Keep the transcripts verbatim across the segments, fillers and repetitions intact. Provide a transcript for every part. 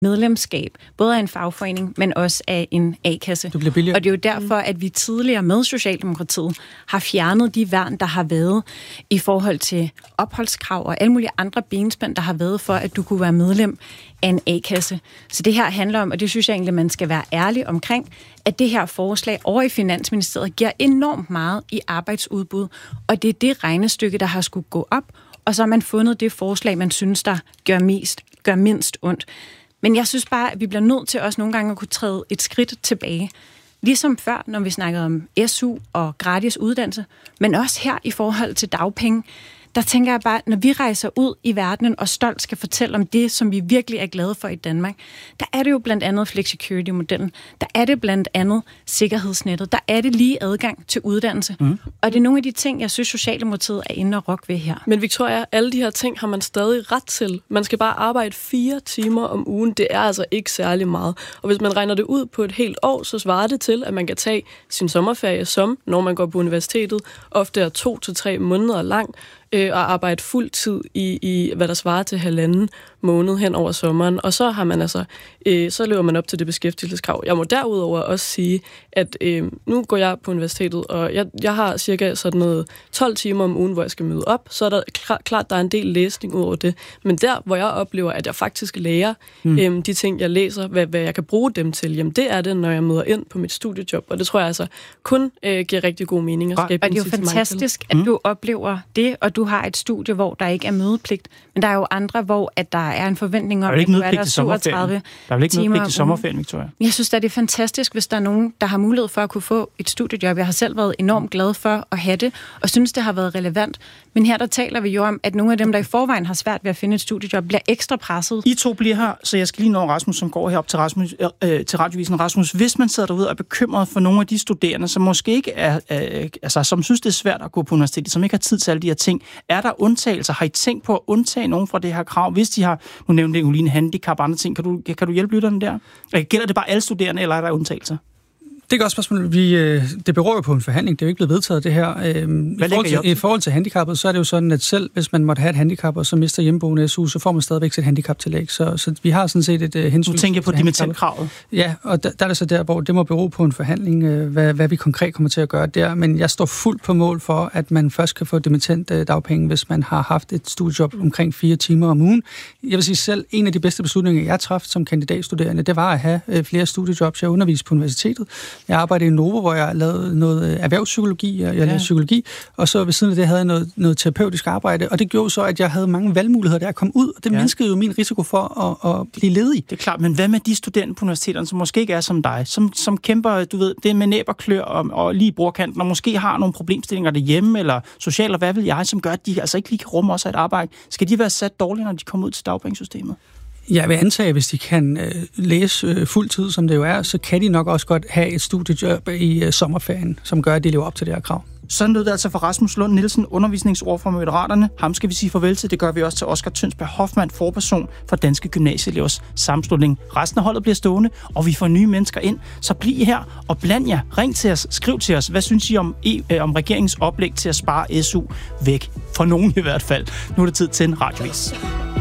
medlemskab, både af en fagforening, men også af en A-kasse. Det bliver billigere. Og det er jo derfor, at vi tidligere med Socialdemokratiet har fjernet de værn, der har været i forhold til opholdskrav og alle mulige andre benspænd, der har været for, at du kunne være medlem af en A-kasse. Så det her handler om, og det synes jeg egentlig, man skal være ærlig omkring, at det her forslag over i Finansministeriet giver enormt meget i arbejdsudbud, og det er det regnestykke, der har skulle gå op, og så har man fundet det forslag, man synes, der gør, mest, gør mindst ondt. Men jeg synes bare, at vi bliver nødt til også nogle gange at kunne træde et skridt tilbage. Ligesom før, når vi snakkede om S U og gratis uddannelse, men også her i forhold til dagpenge, der tænker jeg bare, når vi rejser ud i verdenen og stolt skal fortælle om det, som vi virkelig er glade for i Danmark, der er det jo blandt andet flexicurity-modellen, der er det blandt andet sikkerhedsnettet, der er det lige adgang til uddannelse. Mm. Og det er nogle af de ting, jeg synes, Socialdemokratiet er inde og rokke ved her. Men Victoria, alle de her ting har man stadig ret til. Man skal bare arbejde fire timer om ugen. Det er altså ikke særlig meget. Og hvis man regner det ud på et helt år, så svarer det til, at man kan tage sin sommerferie som, når man går på universitetet, ofte er to til tre måneder lang, og arbejde fuld tid i, i, hvad der svarer til halvanden måned hen over sommeren. Og så har man altså, øh, så løber man op til det beskæftigelseskrav. Jeg må derudover også sige, at øh, nu går jeg på universitetet, og jeg, jeg har cirka sådan noget tolv timer om ugen, hvor jeg skal møde op. Så er der klar, klart, der er en del læsning ud over det. Men der, hvor jeg oplever, at jeg faktisk lærer mm. øh, de ting, jeg læser, hvad, hvad jeg kan bruge dem til, jamen det er det, når jeg møder ind på mit studiejob. Og det tror jeg altså kun øh, giver rigtig god mening at skabe. Og det er jo fantastisk, at du oplever det, og du har et studie, hvor der ikke er mødepligt. Men der er jo andre, hvor at der er en forventning om, at du er der syvogtredive timer. Der er vel ikke mødepligt i sommerferien, Victoria? Jeg synes, at det er fantastisk, hvis der er nogen, der har mulighed for at kunne få et studiejob. Jeg har selv været enormt glad for at have det, og synes, det har været relevant. Men her der taler vi jo om, at nogle af dem, der i forvejen har svært ved at finde et studiejob, bliver ekstra presset. I to bliver her, så jeg skal lige nå Rasmus, som går herop til, Rasmus, øh, til radiovisen. Rasmus, hvis man sidder derude og er bekymret for nogle af de studerende, som måske ikke er, øh, altså som synes, det er svært at gå på universitetet, som ikke har tid til alle de her ting, er der undtagelser? Har I tænkt på at undtage nogen fra det her krav, hvis de har, nu nævnte jeg jo lige en handicap og andre ting, kan du, kan du hjælpe lytterne der? Gælder det bare alle studerende, eller er der undtagelser? Det er et godt spørgsmål. Vi, det beror jo på en forhandling. Det er jo ikke blevet vedtaget, det her. I forhold, til, I forhold til handicappet, så er det jo sådan, at selv hvis man måtte have et handicap, og så mister hjemmeboende S U, så får man stadigvæk sit handicaptillæg. Så, så vi har sådan set et uh, hensyn. Nu tænker jeg på dimittentkravet. Ja, og der, der er det så der, hvor det må bero på en forhandling, uh, hvad, hvad vi konkret kommer til at gøre der. Men jeg står fuldt på mål for, at man først kan få dimittent uh, dagpenge, hvis man har haft et studiejob omkring fire timer om ugen. Jeg vil sige selv, en af de bedste beslutninger, jeg traf som kandidatstuderende, det var at have uh, flere studiejobs. Jeg underviste på universitetet. Jeg arbejdede i Novo, hvor jeg lavede noget erhvervspsykologi, og jeg lavede ja. psykologi, og så ved siden af det havde jeg noget, noget terapeutisk arbejde, og det gjorde så, at jeg havde mange valgmuligheder, der jeg kom ud, og det ja. mindskede jo min risiko for at, at blive ledig. Det er klart, men hvad med de studerende på universiteterne, som måske ikke er som dig, som, som kæmper, du ved, det med næb og klør og, og lige i bordkanten, og måske har nogle problemstillinger derhjemme, eller socialt, og hvad vil jeg, som gør, at de altså ikke lige kan rumme også et arbejde. Skal de være sat dårligt, når de kommer ud til dagpengesystemet? Jeg vil antage, at hvis de kan øh, læse øh, fuldtid, som det jo er, så kan de nok også godt have et studiejob i øh, sommerferien, som gør, at de lever op til det her krav. Sådan lød det altså for Rasmus Lund Nielsen, undervisningsord for Moderaterne. Ham skal vi sige farvel til. Det gør vi også til Oscar Tønsberg Hoffmann, forperson for Danske Gymnasieelevers Sammenslutning. Resten af holdet bliver stående, og vi får nye mennesker ind. Så bliv her og bland jer. Ring til os, skriv til os. Hvad synes I om, øh, om regeringens oplæg til at spare S U væk? For nogen i hvert fald. Nu er det tid til en radiovis.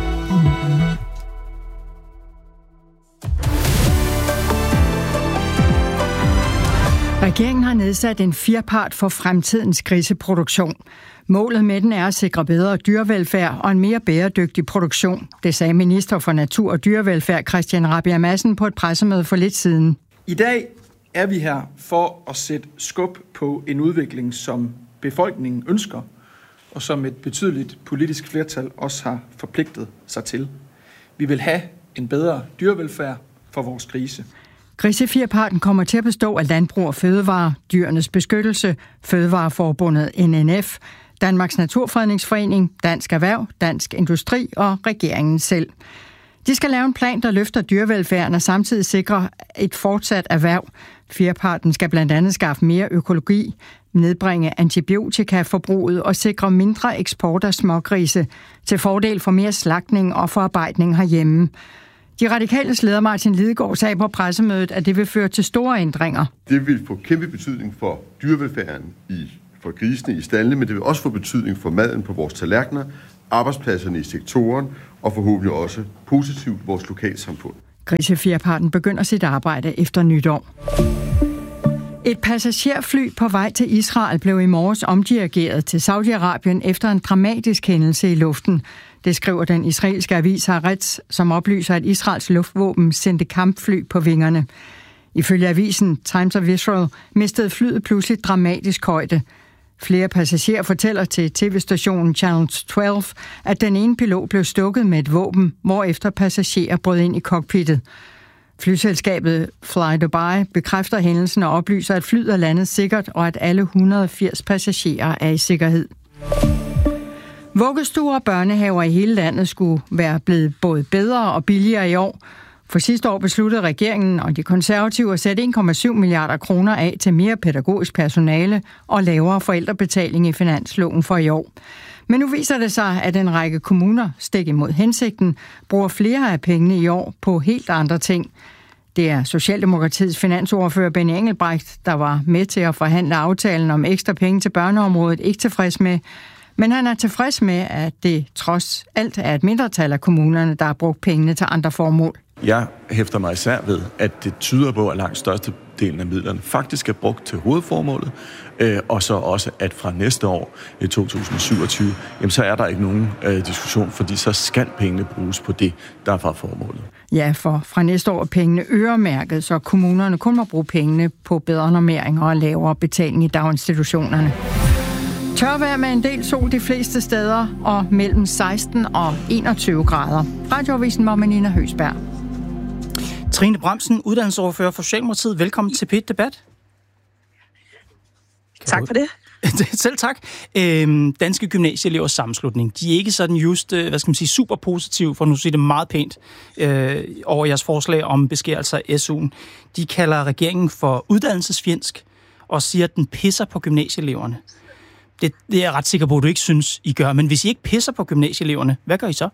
Regeringen har nedsat en firepart for fremtidens griseproduktion. Målet med den er at sikre bedre dyrevelfærd og en mere bæredygtig produktion. Det sagde minister for Natur og Dyrevelfærd Christian Rabjerg Madsen på et pressemøde for lidt siden. I dag er vi her for at sætte skub på en udvikling, som befolkningen ønsker, og som et betydeligt politisk flertal også har forpligtet sig til. Vi vil have en bedre dyrevelfærd for vores grise. Grisefirparten kommer til at bestå af Landbrug og Fødevare, Dyrenes Beskyttelse, Fødevareforbundet N N F, Danmarks Naturfredningsforening, Dansk Erhverv, Dansk Industri og regeringen selv. De skal lave en plan, der løfter dyrevelfærden og samtidig sikrer et fortsat erhverv. Firparten skal blandt andet skaffe mere økologi, nedbringe antibiotikaforbruget og sikre mindre eksport af smågrise til fordel for mere slagtning og forarbejdning herhjemme. De radikales leder Martin Lidegaard sagde på pressemødet, at det vil føre til store ændringer. Det vil få kæmpe betydning for dyrevelfærden i, for grisene i staldene, men det vil også få betydning for maden på vores tallerkener, arbejdspladserne i sektoren og forhåbentlig også positivt vores lokalsamfund. Grisefjerparten begynder sit arbejde efter nytår. Et passagerfly på vej til Israel blev i morges omdirigeret til Saudi-Arabien efter en dramatisk hændelse i luften. Det skriver den israelske avis Haaretz, som oplyser, at Israels luftvåben sendte kampfly på vingerne. Ifølge avisen Times of Israel mistede flyet pludselig dramatisk højde. Flere passagerer fortæller til tv-stationen Channel tolv, at den ene pilot blev stukket med et våben, hvorefter passagerer brød ind i cockpittet. Flyselskabet Fly Dubai bekræfter hændelsen og oplyser, at flyet er landet sikkert, og at alle et hundrede og firs passagerer er i sikkerhed. Vuggestuer og børnehaver i hele landet skulle være blevet både bedre og billigere i år. For sidste år besluttede regeringen og de konservative at sætte en komma syv milliarder kroner af til mere pædagogisk personale og lavere forældrebetaling i finansloven for i år. Men nu viser det sig, at en række kommuner, stik imod hensigten, bruger flere af pengene i år på helt andre ting. Det er Socialdemokratiets finansordfører Benny Engelbrecht, der var med til at forhandle aftalen om ekstra penge til børneområdet, ikke tilfreds med. Men han er tilfreds med, at det trods alt er et mindretal af kommunerne, der har brugt pengene til andre formål. Jeg hæfter mig især ved, at det tyder på, at langt størstedelen af midlerne faktisk er brugt til hovedformålet, øh, og så også, at fra næste år, i to tusind syvogtyve, jamen, så er der ikke nogen øh, diskussion, fordi så skal pengene bruges på det, der er fra formålet. Ja, for fra næste år er pengene øremærket, så kommunerne kun må bruge pengene på bedre normeringer og lavere betaling i daginstitutionerne. Tørvejr med en del sol de fleste steder, og mellem seksten og enogtyve grader. Radioavisen var Manina Høsberg. Trine Bramsen, uddannelsesordfører for Socialdemokratiet. Velkommen til P et Debat. Tak for det. Selv tak. Øhm, Danske Gymnasieelevers Sammenslutning. De er ikke sådan just, hvad skal man sige, super positive, for nu siger det meget pænt, øh, over jeres forslag om beskærelser af S U'en. De kalder regeringen for uddannelsesfjendsk og siger, at den pisser på gymnasieeleverne. Det, det er jeg ret sikker på, at du ikke synes, I gør. Men hvis I ikke pisser på gymnasieeleverne, hvad gør I så?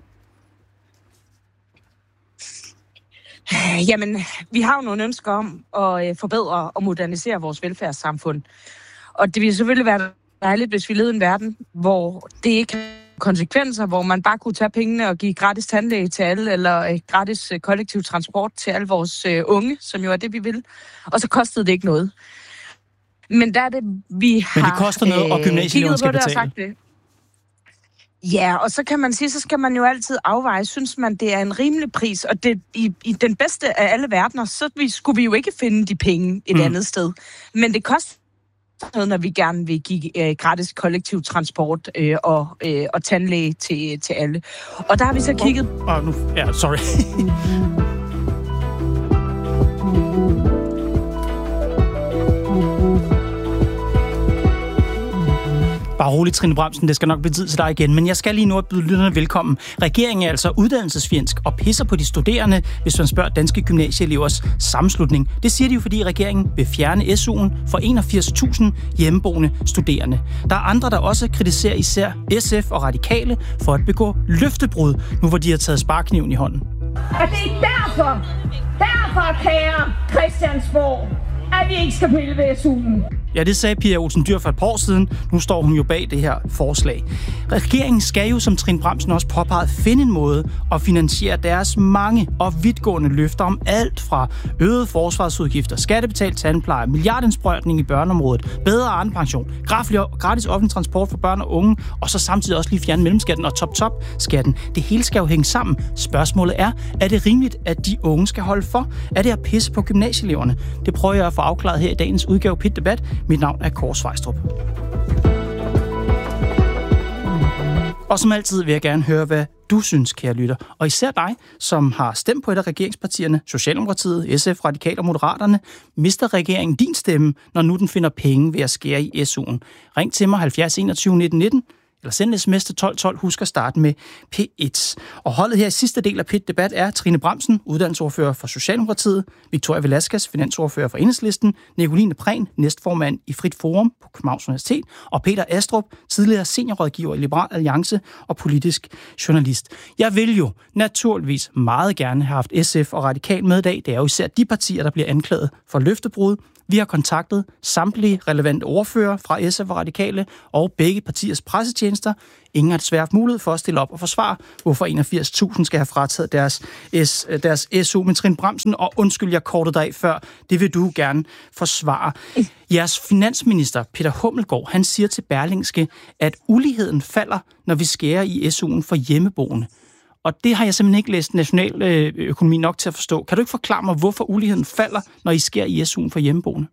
Jamen, vi har jo nogle ønsker om at forbedre og modernisere vores velfærdssamfund. Og det ville selvfølgelig være dejligt, hvis vi levede i en verden, hvor det ikke har konsekvenser, hvor man bare kunne tage pengene og give gratis tandlæge til alle, eller gratis kollektiv transport til alle vores unge, som jo er det, vi vil. Og så kostede det ikke noget. Men der er det, vi har... Men det koster noget, og gymnasieeleverne skal betale. Det. Ja, og så kan man sige, så skal man jo altid afveje, synes man, det er en rimelig pris, og det, i, i den bedste af alle verdener, så vi, skulle vi jo ikke finde de penge et mm. andet sted. Men det koster noget, når vi gerne vil give øh, gratis kollektiv transport øh, og, øh, og tandlæge til, til alle. Og der har vi så kigget... Åh, oh, oh, nu... Ja, sorry. Bare roligt, Trine Bramsen, det skal nok blive tid til dig igen, men jeg skal lige nu byde lytterne velkommen. Regeringen er altså uddannelsesfjendsk og pisser på de studerende, hvis man spørger Danske Gymnasieelevers Sammenslutning. Det siger de jo, fordi regeringen vil fjerne S U'en for enogfirs tusind hjemmeboende studerende. Der er andre, der også kritiserer især S F og Radikale for at begå løftebrud, nu hvor de har taget sparkniven i hånden. Og det er derfor, derfor, kære Christiansborg, at vi ikke skal pille ved S U'en. Ja, det sagde Pia Olsen Dyhr for et par år siden. Nu står hun jo bag det her forslag. Regeringen skal jo, som Trine Bramsen også påpegede, finde en måde at finansiere deres mange og vidtgående løfter om alt fra øgede forsvarsudgifter, skattebetalt tandpleje, milliardindsprøjtning i børneområdet, bedre Arnepension, gratis offentlig transport for børn og unge, og så samtidig også lige fjerne mellemskatten og top-top-skatten. Det hele skal jo hænge sammen. Spørgsmålet er, er det rimeligt, at de unge skal holde for? Er det at pisse på gymnasieeleverne? Det prøver jeg at få afklaret her i dagens udgave af P et Debat. Mit navn er Kåre Svejstrup. Og som altid vil jeg gerne høre, hvad du synes, kære lytter. Og især dig, som har stemt på et af regeringspartierne, Socialdemokratiet, S F, Radikale og Moderaterne, mister regeringen din stemme, når nu den finder penge ved at skære i S U'en. Ring til mig halvfjerds enogtyve nitten nitten, eller send sms til tolv tolv. Husk at starte med P et. Og holdet her i sidste del af P et Debat er Trine Bramsen, uddannelsesordfører for Socialdemokratiet, Victoria Velasquez, finansordfører for Enhedslisten, Nicoline Prehn, næstformand i Frit Forum på Københavns Universitet, og Peter Astrup, tidligere seniorrådgiver i Liberal Alliance og politisk journalist. Jeg vil jo naturligvis meget gerne have haft S F og Radikal med i dag. Det er jo især de partier, der bliver anklaget for løftebrud. Vi har kontaktet samtlige relevante ordfører fra S F og Radikale og begge partiers pressetjenester. Ingen har desværre haft mulighed for at stille op og forsvare, hvorfor enogfirs tusind skal have frataget deres, S, deres S U. Men Trine Bramsen, og undskyld, jeg kortede dig af før, det vil du gerne forsvare. Jeres finansminister, Peter Hummelgaard, han siger til Berlingske, at uligheden falder, når vi skærer i S U'en for hjemmeboende. Og det har jeg simpelthen ikke læst nationaløkonomi nok til at forstå. Kan du ikke forklare mig, hvorfor uligheden falder, når I skærer i S U'en for hjemmeboende?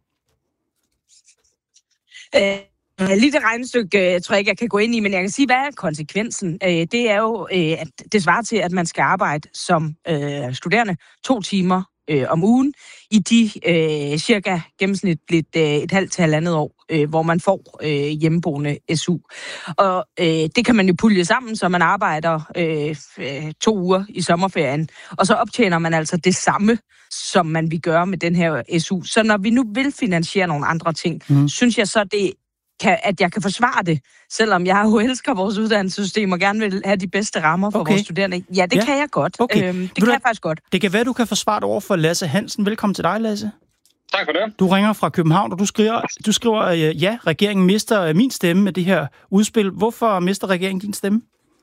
Øh. Lige det regnestykke tror jeg ikke, jeg kan gå ind i, men jeg kan sige, hvad er konsekvensen? Det er jo, at det svarer til, at man skal arbejde som studerende to timer om ugen i de cirka gennemsnitligt et halvt til halvandet år, hvor man får hjemmeboende S U. Og det kan man jo pulje sammen, så man arbejder to uger i sommerferien, og så optjener man altså det samme, som man vil gøre med den her S U. Så når vi nu vil finansiere nogle andre ting, mm. synes jeg så, det Kan, at jeg kan forsvare det, selvom jeg jo elsker vores uddannelsessystem og gerne vil have de bedste rammer for okay. vores studerende. Ja, det ja. kan jeg godt. Okay. Øhm, det vil kan du, jeg faktisk godt. Det kan være, du kan forsvare det over for Lasse Hansen. Velkommen til dig, Lasse. Tak for det. Du ringer fra København, og du skriver, du skriver ja, regeringen mister min stemme med det her udspil. Hvorfor mister regeringen din stemme?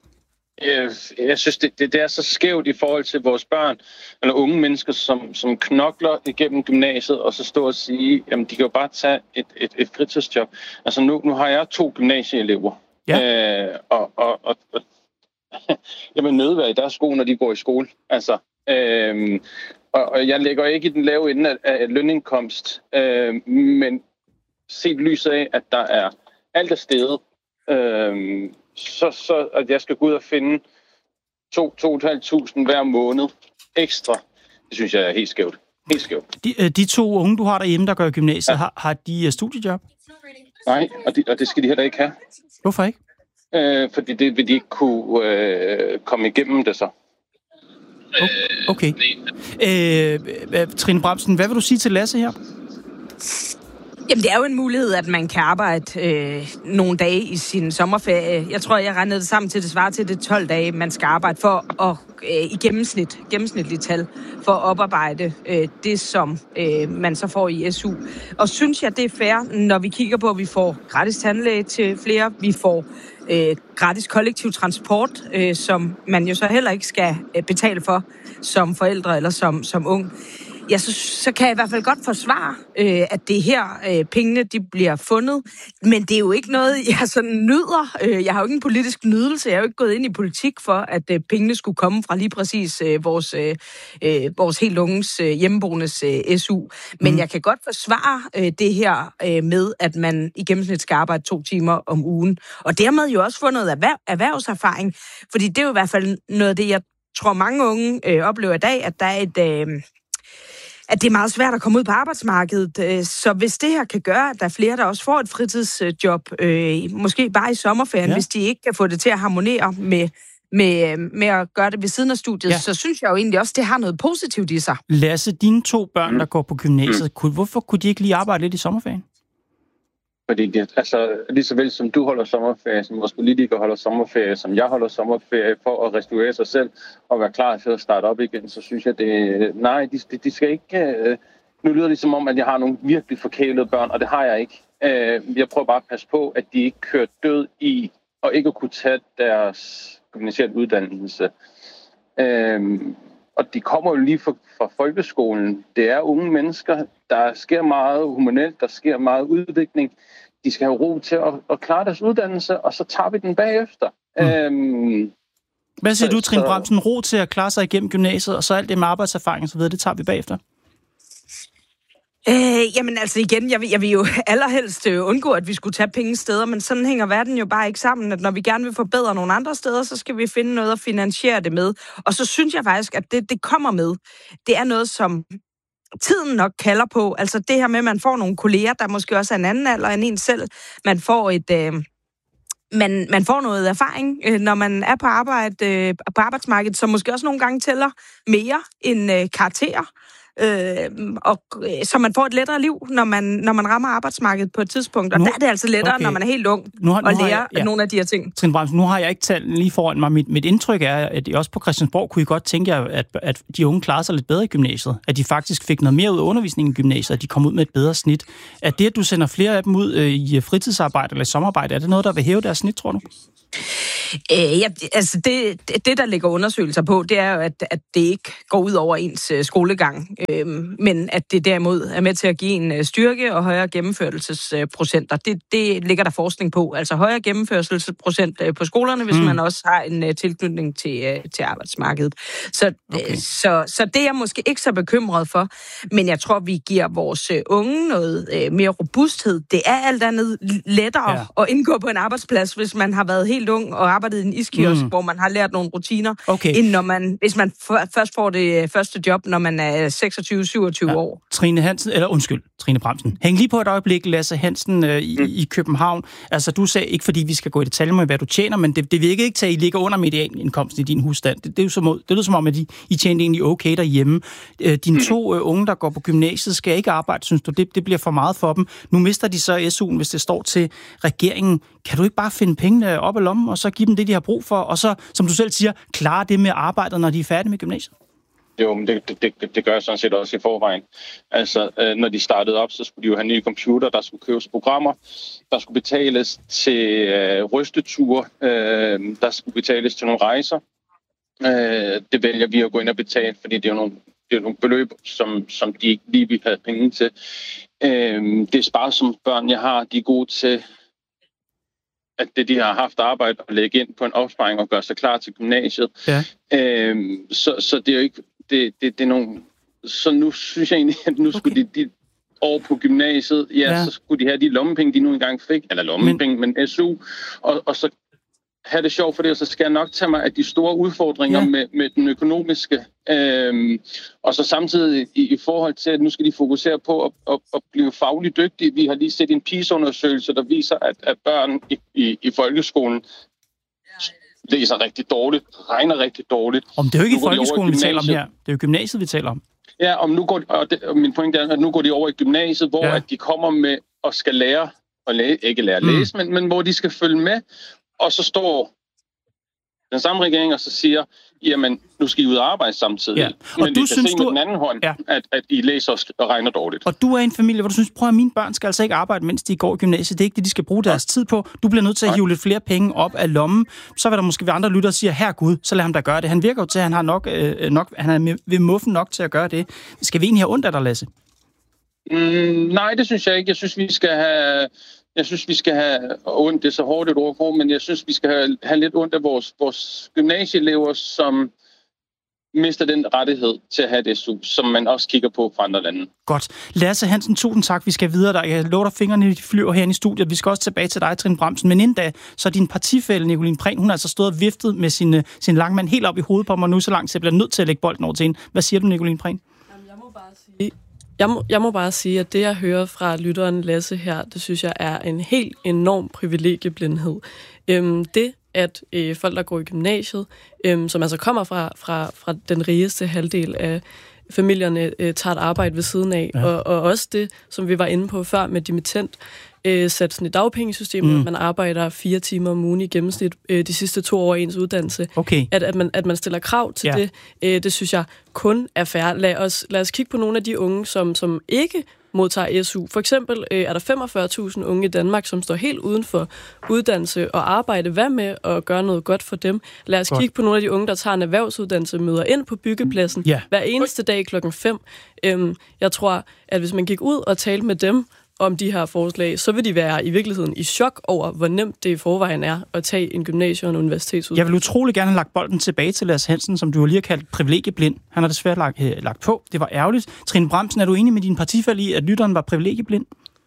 Jeg synes, det, det, det er så skævt i forhold til vores børn, eller unge mennesker, som, som knokler igennem gymnasiet, og så står og sige, jamen de kan jo bare tage et, et, et fritidsjob. Altså nu, nu har jeg to gymnasieelever, ja. øh, og, og, og, og jeg vil nødvære i deres sko, når de går i skole. Altså, øh, og, og jeg lægger ikke i den lave ende af, af lønindkomst, øh, men set lyset af, at der er alt er steget, øh, Så, så at jeg skal gå ud og finde to til to tusind fem hundrede hver måned ekstra, det synes jeg er helt skævt. Helt skævt. De, de to unge, du har derhjemme, der går i gymnasiet, ja. har, har de studiejob? Nej, og, de, og det skal de heller ikke have. Hvorfor ikke? Øh, fordi det vil de ikke kunne øh, komme igennem det så. Okay. Øh, Trine Bramsen, hvad vil du sige til Lasse her? Jamen, det er jo en mulighed, at man kan arbejde øh, nogle dage i sin sommerferie. Jeg tror, jeg regnede det sammen til, det svarer til det tolv dage, man skal arbejde for at, øh, i gennemsnit, gennemsnitligt tal, for at oparbejde øh, det, som øh, man så får i S U. Og synes jeg, det er fair, når vi kigger på, at vi får gratis tandlæge til flere, vi får øh, gratis kollektiv transport, øh, som man jo så heller ikke skal øh, betale for som forældre eller som, som ung. Ja, så, så kan jeg i hvert fald godt forsvare, øh, at det her øh, pengene de bliver fundet. Men det er jo ikke noget, jeg sådan nyder. Øh, jeg har jo ikke en politisk nydelse. Jeg har jo ikke gået ind i politik for, at øh, pengene skulle komme fra lige præcis øh, vores, øh, vores helt unges øh, hjemmeboendes øh, S U. Men mm. jeg kan godt forsvare øh, det her øh, med, at man i gennemsnit skal arbejde to timer om ugen. Og dermed jo også få noget erhverv, erhvervserfaring. Fordi det er jo i hvert fald noget af det, jeg tror mange unge øh, oplever i dag, at der er et... Øh, at det er meget svært at komme ud på arbejdsmarkedet. Så hvis det her kan gøre, at der er flere, der også får et fritidsjob, øh, måske bare i sommerferien, ja. hvis de ikke kan få det til at harmonere med, med, med at gøre det ved siden af studiet, ja. så synes jeg jo egentlig også, det har noget positivt i sig. Lasse, dine to børn, der går på gymnasiet, kunne, hvorfor kunne de ikke lige arbejde lidt i sommerferien? Fordi det, altså, lige så vel som du holder sommerferie, som vores politikere holder sommerferie, som jeg holder sommerferie for at restaurere sig selv og være klar til at starte op igen, så synes jeg, det nej, de, de, de skal ikke... Øh, nu lyder det som om, at jeg har nogle virkelig forkælede børn, og det har jeg ikke. Øh, jeg prøver bare at passe på, at de ikke kører død i og ikke kunne tage deres gymnasiale uddannelse. Øh, og de kommer jo lige fra, fra folkeskolen. Det er unge mennesker. Der sker meget humanelt, der sker meget udvikling. De skal have ro til at, at klare deres uddannelse, og så tager vi den bagefter. Mm. Øhm, Hvad siger så, du, Trine Bramsen? Ro til at klare sig igennem gymnasiet, og så alt det med arbejdserfaring og så videre, det tager vi bagefter? Øh, jamen altså igen, jeg vil, jeg vil jo allerhelst øh, undgå, at vi skulle tage penge steder, men sådan hænger verden jo bare ikke sammen, at når vi gerne vil forbedre nogle andre steder, så skal vi finde noget at finansiere det med. Og så synes jeg faktisk, at det, det kommer med. Det er noget, som tiden nok kalder på. Altså det her med, at man får nogle kolleger, der måske også er en anden alder end en selv. Man får et... Øh, Man, man får noget erfaring, øh, når man er på, arbejde, øh, på arbejdsmarkedet, som måske også nogle gange tæller mere end øh, karakterer. øh, og, så man får et lettere liv, når man, når man rammer arbejdsmarkedet på et tidspunkt. Og nu, der er det altså lettere, okay. når man er helt ung, nu har, nu at lære jeg, ja. nogle af de her ting. Trine Bramsen, nu har jeg ikke talt lige foran mig. Mit, mit indtryk er, at I også på Christiansborg kunne I godt tænke jer, at, at de unge klarede sig lidt bedre i gymnasiet. At de faktisk fik noget mere ud af undervisningen i gymnasiet, at de kom ud med et bedre snit. Er det, at du sender flere af dem ud øh, i fritidsarbejde eller i sommerarbejde, er det noget, der vil hæve deres snit, tror du? Øh, ja, altså det, det, der ligger undersøgelser på, det er jo, at, at det ikke går ud over ens uh, skolegang, øh, men at det derimod er med til at give en uh, styrke og højere gennemførelsesprocenter. Uh, det, det ligger der forskning på, altså højere gennemførelsesprocent uh, på skolerne, hvis mm. man også har en uh, tilknytning til, uh, til arbejdsmarkedet. Så, okay. uh, så, så det er jeg måske ikke så bekymret for, men jeg tror, vi giver vores uh, unge noget uh, mere robusthed. Det er alt andet lettere ja. at indgå på en arbejdsplads, hvis man har været helt ung og arbejdet i en iskiosk, mm. hvor man har lært nogle rutiner, okay. end når man, hvis man f- først får det første job, når man er seksogtyve syvogtyve ja. år. Trine Hansen, eller undskyld, Trine Bramsen. Hæng lige på et øjeblik, Lasse Hansen øh, i, mm. i København. Altså, du sagde ikke, fordi vi skal gå i detaljer med, hvad du tjener, men det, det virker ikke til, at I ligger under medianindkomsten i din husstand. Det, det er jo som, det er som om, at I, I tjener egentlig okay derhjemme. Øh, dine mm. to øh, unge, der går på gymnasiet, skal ikke arbejde, synes du, det, det bliver for meget for dem. Nu mister de så S U'en, hvis det står til regeringen. Kan du ikke bare finde pengene op af lommen, og så give dem det, de har brug for, og så, som du selv siger, klare det med arbejdet, når de er færdige med gymnasiet? Jo, men det, det, det, det gør jeg sådan set også i forvejen. Altså, øh, når de startede op, så skulle de jo have nye computer, der skulle købes programmer, der skulle betales til øh, rysteture, øh, der skulle betales til nogle rejser. Øh, det vælger vi at gå ind og betale, fordi det er jo nogle, det er nogle beløb, som, som de ikke lige vil have penge til. Øh, det er sparsomme børn, jeg har, de er gode til at det, de har haft arbejde at lægge ind på en opsparing og gøre sig klar til gymnasiet. Ja. Øhm, så, så det er jo ikke... Det, det, det er nogle, så nu synes jeg egentlig, at nu skulle okay. de, de over på gymnasiet, ja, ja, så skulle de have de lommepenge, de nu engang fik, eller lommepenge, men, men S U, og, og så have det sjovt for det, og så skal jeg nok tage mig af de store udfordringer ja. med, med den økonomiske, øhm, og så samtidig i, i forhold til, at nu skal de fokusere på at, at, at blive fagligt dygtige. Vi har lige set en PISA-undersøgelse, der viser, at, at børn i, i, i folkeskolen læser rigtig dårligt, regner rigtig dårligt. Om det er jo ikke i folkeskolen, vi taler om her. Det er jo gymnasiet, vi taler om. Ja, om nu går, og, det, og min pointe er, at nu går de over i gymnasiet, hvor ja. at de kommer med og skal lære, og læ- ikke lære at læse, mm. men, men hvor de skal følge med, og så står den samme regering og så siger, jamen, nu skal I ud og arbejde samtidig. Ja. Og men du synes, se du... med den anden hånd, ja. at, at I læser og regner dårligt. Og du er en familie, hvor du synes, prøv at mine børn skal altså ikke arbejde, mens de går i gymnasiet. Det er ikke det, de skal bruge deres tid på. Du bliver nødt til at hive lidt flere penge op af lommen. Så vil der måske være andre lyttere, der siger, her Gud, så lad ham da gøre det. Han virker jo til, at han har nok, øh, nok han er ved muffen nok til at gøre det. Skal vi egentlig have ondt af dig, Lasse? Mm, nej, det synes jeg ikke. Jeg synes, vi skal have... Jeg synes, vi skal have ondt, det er så hårdt et ord, men jeg synes, vi skal have, have lidt ondt af vores, vores gymnasieelever, som mister den rettighed til at have det S U, som man også kigger på fra andre lande. Godt. Lasse Hansen, tusind tak. Vi skal videre. Der. Jeg lover dig fingrene, de flyver herinde i studiet. Vi skal også tilbage til dig, Trine Bramsen. Men inden da, så er din partifælle, Nicoline Prehn, hun har altså stået og viftet med sin, sin langmand helt op i hovedet på mig nu så langt, så jeg bliver nødt til at lægge bolden over til hende. Hvad siger du, Nicoline Prehn? Jamen, jeg må bare sige... Jeg må, jeg må bare sige, at det, jeg hører fra lytteren Lasse her, det synes jeg er en helt enorm privilegieblindhed. Øhm, det, at øh, folk, der går i gymnasiet, øhm, som altså kommer fra, fra, fra den rigeste halvdel af familierne, øh, tager et arbejde ved siden af, ja. og, og også det, som vi var inde på før med dimittend, øh, satsen i dagpengesystemet, mm. man arbejder fire timer om ugen i gennemsnit øh, de sidste to år af ens uddannelse. Okay. At, at, man, at man stiller krav til ja. det, øh, det synes jeg kun er fair. Lad os, lad os kigge på nogle af de unge, som, som ikke modtager S U. For eksempel øh, er der femogfyrre tusind unge i Danmark, som står helt uden for uddannelse og arbejde. Hvad med at gøre noget godt for dem? Lad os godt. kigge på nogle af de unge, der tager en erhvervsuddannelse, møder ind på byggepladsen ja. hver eneste dag klokken fem. Øhm, jeg tror, at hvis man gik ud og talte med dem om de her forslag, så vil de være i virkeligheden i chok over, hvor nemt det i forvejen er at tage en gymnasie- og en universitetsuddannelse. Jeg vil utrolig gerne have lagt bolden tilbage til Lasse Hansen, som du lige har kaldt privilegieblind. Han har desværre lagt, øh, lagt på. Det var ærgerligt. Trine Bramsen, er du enig med din partifælle i, at lytteren var privilegieblind?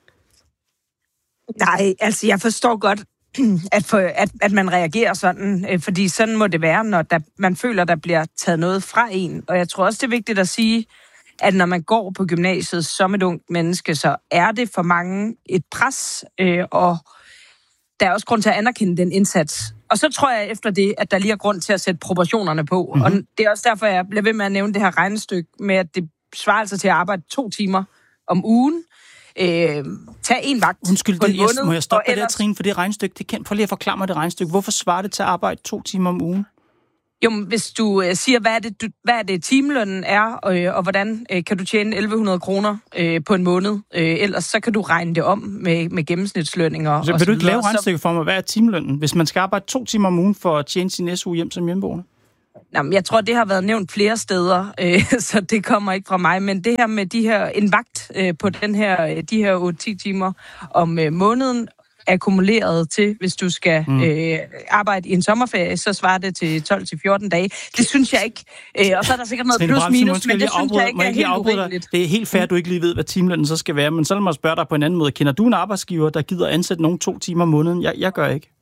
Nej, altså jeg forstår godt, at, for, at, at man reagerer sådan, øh, fordi sådan må det være, når der, man føler, der bliver taget noget fra en. Og jeg tror også, det er vigtigt at sige, at når man går på gymnasiet som et ungt menneske, så er det for mange et pres, øh, og der er også grund til at anerkende den indsats. Og så tror jeg efter det, at der lige er grund til at sætte proportionerne på. Mm-hmm. Og det er også derfor, jeg bliver ved med at nævne det her regnestykke med, at det svarer altså til at arbejde to timer om ugen. Øh, tag en vagt Undskyld, på en det, måned. jeg, må jeg stoppe dig ellers... der, Trine, for det regnstykke, det kan, prøv lige at forklare mig det regnstykke. Hvorfor svarer det til at arbejde to timer om ugen? Jo, men hvis du øh, siger, hvad er det, du, hvad er det timelønnen er, øh, og hvordan øh, kan du tjene elleve hundrede kroner øh, på en måned, øh, ellers så kan du regne det om med, med gennemsnitslønninger. Så og vil så du ikke lave videre. regnstykke for mig? Hvad er timelønnen, hvis man skal arbejde to timer om ugen for at tjene sin S U hjem som hjemmeboende? Jamen, jeg tror, det har været nævnt flere steder, øh, så det kommer ikke fra mig. Men det her med de her, en vagt øh, på den her, de her otte til ti timer om øh, måneden, akkumuleret til, hvis du skal mm. øh, arbejde i en sommerferie, så svarer det til tolv til fjorten dage. Det synes jeg ikke. Øh, og så er der sikkert noget plus minus, men det synes jeg ikke er helt urimeligt. Det er helt fair, at du ikke lige ved, hvad timelønnen så skal være, men så lad mig spørge dig på en anden måde. Kender du en arbejdsgiver, der gider ansætte nogen to timer om måneden? Jeg, jeg gør ikke.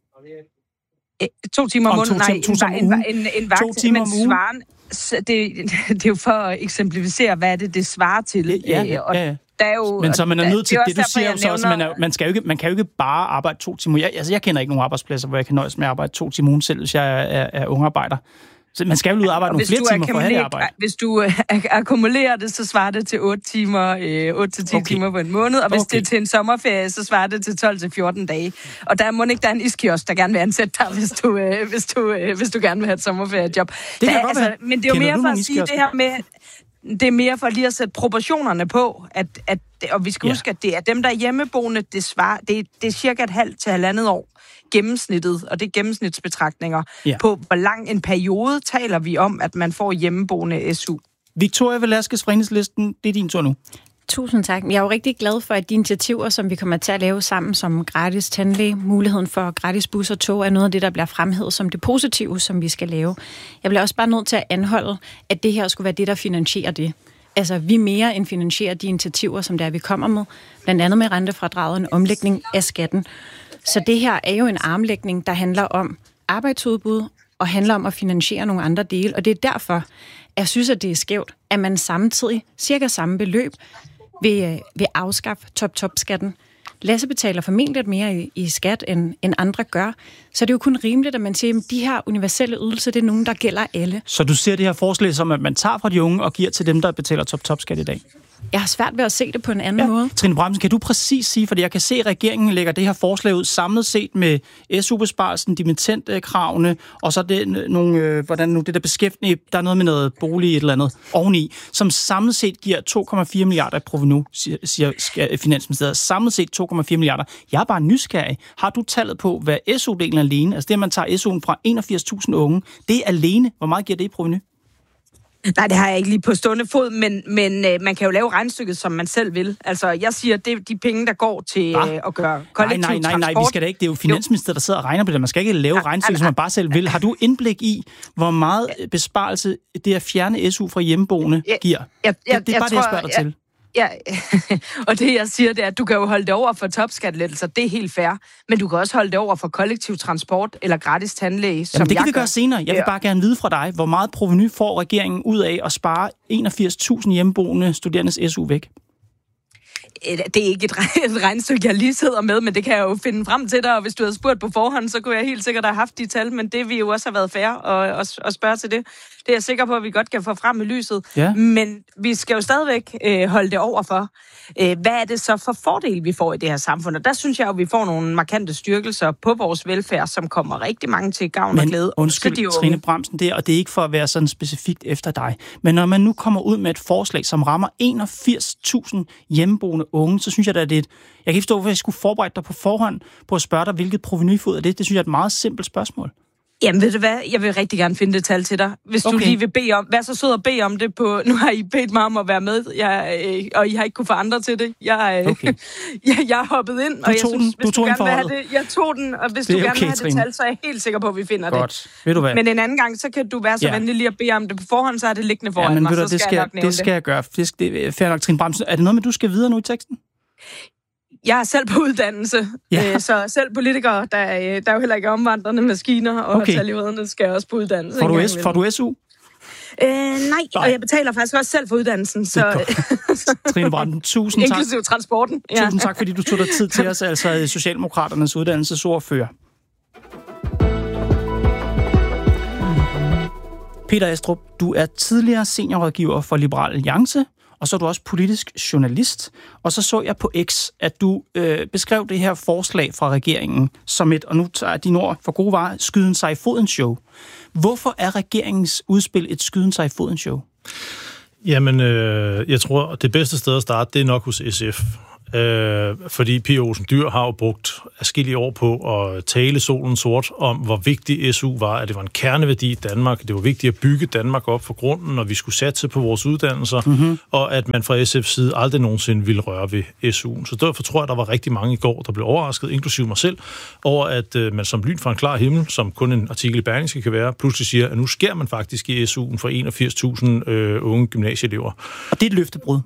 To timer om måneden? Nej, to, to en, en, en, en vagt, to timer om ugen. Svaren, det, det er jo for at eksemplificere, hvad er det, det svarer til. Ja, ja, og ja. Der er jo, men så man er nødt til, det, det du siger jo så også, man, er, man, skal jo ikke, man kan jo ikke bare arbejde to timer. Jeg, altså, jeg kender ikke nogen arbejdspladser, hvor jeg kan nøjes med at arbejde to timer ugen selv, hvis jeg er, er, er ungarbejder. Så man skal jo ud og arbejde nogle flere timer for at have det arbejde. Hvis du uh, akkumulerer det, så svarer det til otte timer, uh, otte til ti okay. timer på en måned, og hvis okay. det er til en sommerferie, så svarer det til tolv til fjorten dage. Og der må ikke der er en iskiosk, der gerne vil ansætte dig, hvis du, uh, hvis du, uh, hvis du gerne vil have et sommerferiejob. Det kan altså, men det er jo mere for at sige det her med... Det er mere for lige at sætte proportionerne på, at, at, og vi skal ja. huske, at det er dem, der er hjemmeboende, det, svarer, det, det er cirka et halvt til halvandet år gennemsnittet, og det er gennemsnitsbetragtninger ja. på, hvor lang en periode taler vi om, at man får hjemmeboende S U. Victoria Velasquez fra Enhedslisten, det er din tur nu. Tusind tak. Jeg er jo rigtig glad for, at de initiativer, som vi kommer til at lave sammen, som gratis tandlæge, muligheden for gratis bus og tog, er noget af det, der bliver fremhævet som det positive, som vi skal lave. Jeg bliver også bare nødt til at anholde, at det her skulle være det, der finansierer det. Altså, vi mere end finansierer de initiativer, som der vi kommer med, blandt andet med rentefradraget, en omlægning af skatten. Så det her er jo en armlægning, der handler om arbejdsudbud og handler om at finansiere nogle andre dele, og det er derfor, jeg synes, at det er skævt, at man samtidig, cirka samme beløb, vil, vil afskaffe top-top-skatten. Lasse betaler formentlig lidt mere i, i skat, end, end andre gør. Så det er jo kun rimeligt, at man siger, at de her universelle ydelser, det er nogen, der gælder alle. Så du ser det her forslag som, at man tager fra de unge og giver til dem, der betaler top-top-skat i dag? Jeg har svært ved at se det på en anden ja. måde. Trine Bramsen, kan du præcis sige, fordi jeg kan se, at regeringen lægger det her forslag ud samlet set med S U-besparelsen, dimittentkravene, og så det, nogle, øh, hvordan nu det der beskæftigelse, der er noget med noget bolig et eller andet oveni, som samlet set giver to komma fire milliarder i provenu, siger, siger Finansministeriet. Samlet set to komma fire milliarder. Jeg er bare nysgerrig. Har du tallet på, hvad S U-delen alene, altså det, at man tager S U'en fra enogfirs tusind unge, det er alene, hvor meget giver det i provenu? Nej, det har jeg ikke lige på stående fod, men, men øh, man kan jo lave regnstykket, som man selv vil. Altså, jeg siger, det er de penge, der går til øh, at gøre kollektiv nej, nej, nej, transport. Nej, vi skal da ikke. Det er jo Finansministeriet, der sidder og regner på det. Man skal ikke lave ja, regnstykket, som man bare selv vil. Har du indblik i, hvor meget besparelse det at fjerne S U fra hjemmeboende ja, giver? Ja, ja, det, det er jeg bare tror, det, jeg spørger dig ja, til. Ja, og det jeg siger, det er, at du kan jo holde det over for topskattelettelser, det er helt fair, men du kan også holde det over for kollektiv transport eller gratis tandlæge, som Jamen, det kan jeg vi gør. gøre senere. Jeg vil bare gerne vide fra dig, hvor meget provenu får regeringen ud af at spare enogfirs tusind hjemmeboende studerendes S U væk? Det er ikke et regnstykke, jeg lige sidder med, men det kan jeg jo finde frem til dig, og hvis du havde spurgt på forhånd, så kunne jeg helt sikkert have haft de tal, men det vil jo også have været fair at, at, at spørge til det. Det er jeg sikker på, at vi godt kan få frem i lyset, ja. Men vi skal jo stadigvæk øh, holde det over for. Øh, hvad er det så for fordel, vi får i det her samfund? Og der synes jeg jo, at vi får nogle markante styrkelser på vores velfærd, som kommer rigtig mange til gavn men, og glæde. Undskyld, de Trine Bramsen, det, og det er ikke for at være sådan specifikt efter dig, men når man nu kommer ud med et forslag, som rammer enogfirs tusind hjemmeboende unge, så synes jeg, at det er et... Jeg kan ikke forstå, hvorfor jeg skulle forberede dig på forhånd på at spørge dig, hvilket provenyfod er det. Det synes jeg er et meget simpelt spørgsmål. Jamen ved du hvad, jeg vil rigtig gerne finde det tal til dig. Hvis okay. du lige vil bede om, vær så sød at bede om det på, nu har I bedt mig om at være med, jeg, øh, og I har ikke kunne få andre til det. Jeg, øh, okay. jeg, jeg har hoppet ind, og jeg synes, den. hvis du, du gerne vil have det, jeg tog den, og hvis du gerne okay, vil have Trine. Det tal, så er jeg helt sikker på, at vi finder Godt. det. Ved du hvad? Men en anden gang, så kan du være så ja. venlig lige at bede om det på forhånd, så er det liggende foran ja, men mig, du, så skal, det skal jeg nok nævne det. skal jeg gøre. Det, det er fair nok, Trine Bramsen. Er det noget med, du skal videre nu i teksten? Jeg er selv på uddannelse, ja. øh, så selv politikere, der, der er jo heller ikke omvandrende maskiner, og okay. talivrederne skal også på uddannelse. Får du, S, får du S U? Øh, nej, nej, og jeg betaler faktisk også selv for uddannelsen. Så Trine Bramsen, tusind tak. Inklusiv transporten. Ja. Tusind tak, fordi du tog dig tid til os, altså Socialdemokraternes uddannelsesordfører. Peter Astrup, du er tidligere seniorrådgiver for Liberal Alliance, og så er du også politisk journalist. Og så så jeg på X, at du øh, beskrev det her forslag fra regeringen som et, og nu tager jeg dine ord for gode varer, skyden sig i foden show. Hvorfor er regeringens udspil et skyden sig i foden show? Jamen, øh, jeg tror, det bedste sted at starte, det er nok hos S F. Øh, fordi Pia Olsen Dyhr har jo brugt adskillige år på at tale solen sort om, hvor vigtig S U var, at det var en kerneværdi i Danmark, det var vigtigt at bygge Danmark op for grunden, og vi skulle satse på vores uddannelser, mm-hmm. og at man fra S F's side aldrig nogensinde ville røre ved S U'en. Så derfor tror jeg, der var rigtig mange i går, der blev overrasket, inklusive mig selv, over at øh, man som lyn fra en klar himmel, som kun en artikel i Berlingske kan være, pludselig siger, at nu sker man faktisk i S U'en for enogfirs tusind øh, unge gymnasieelever. Og det er et løftebrud.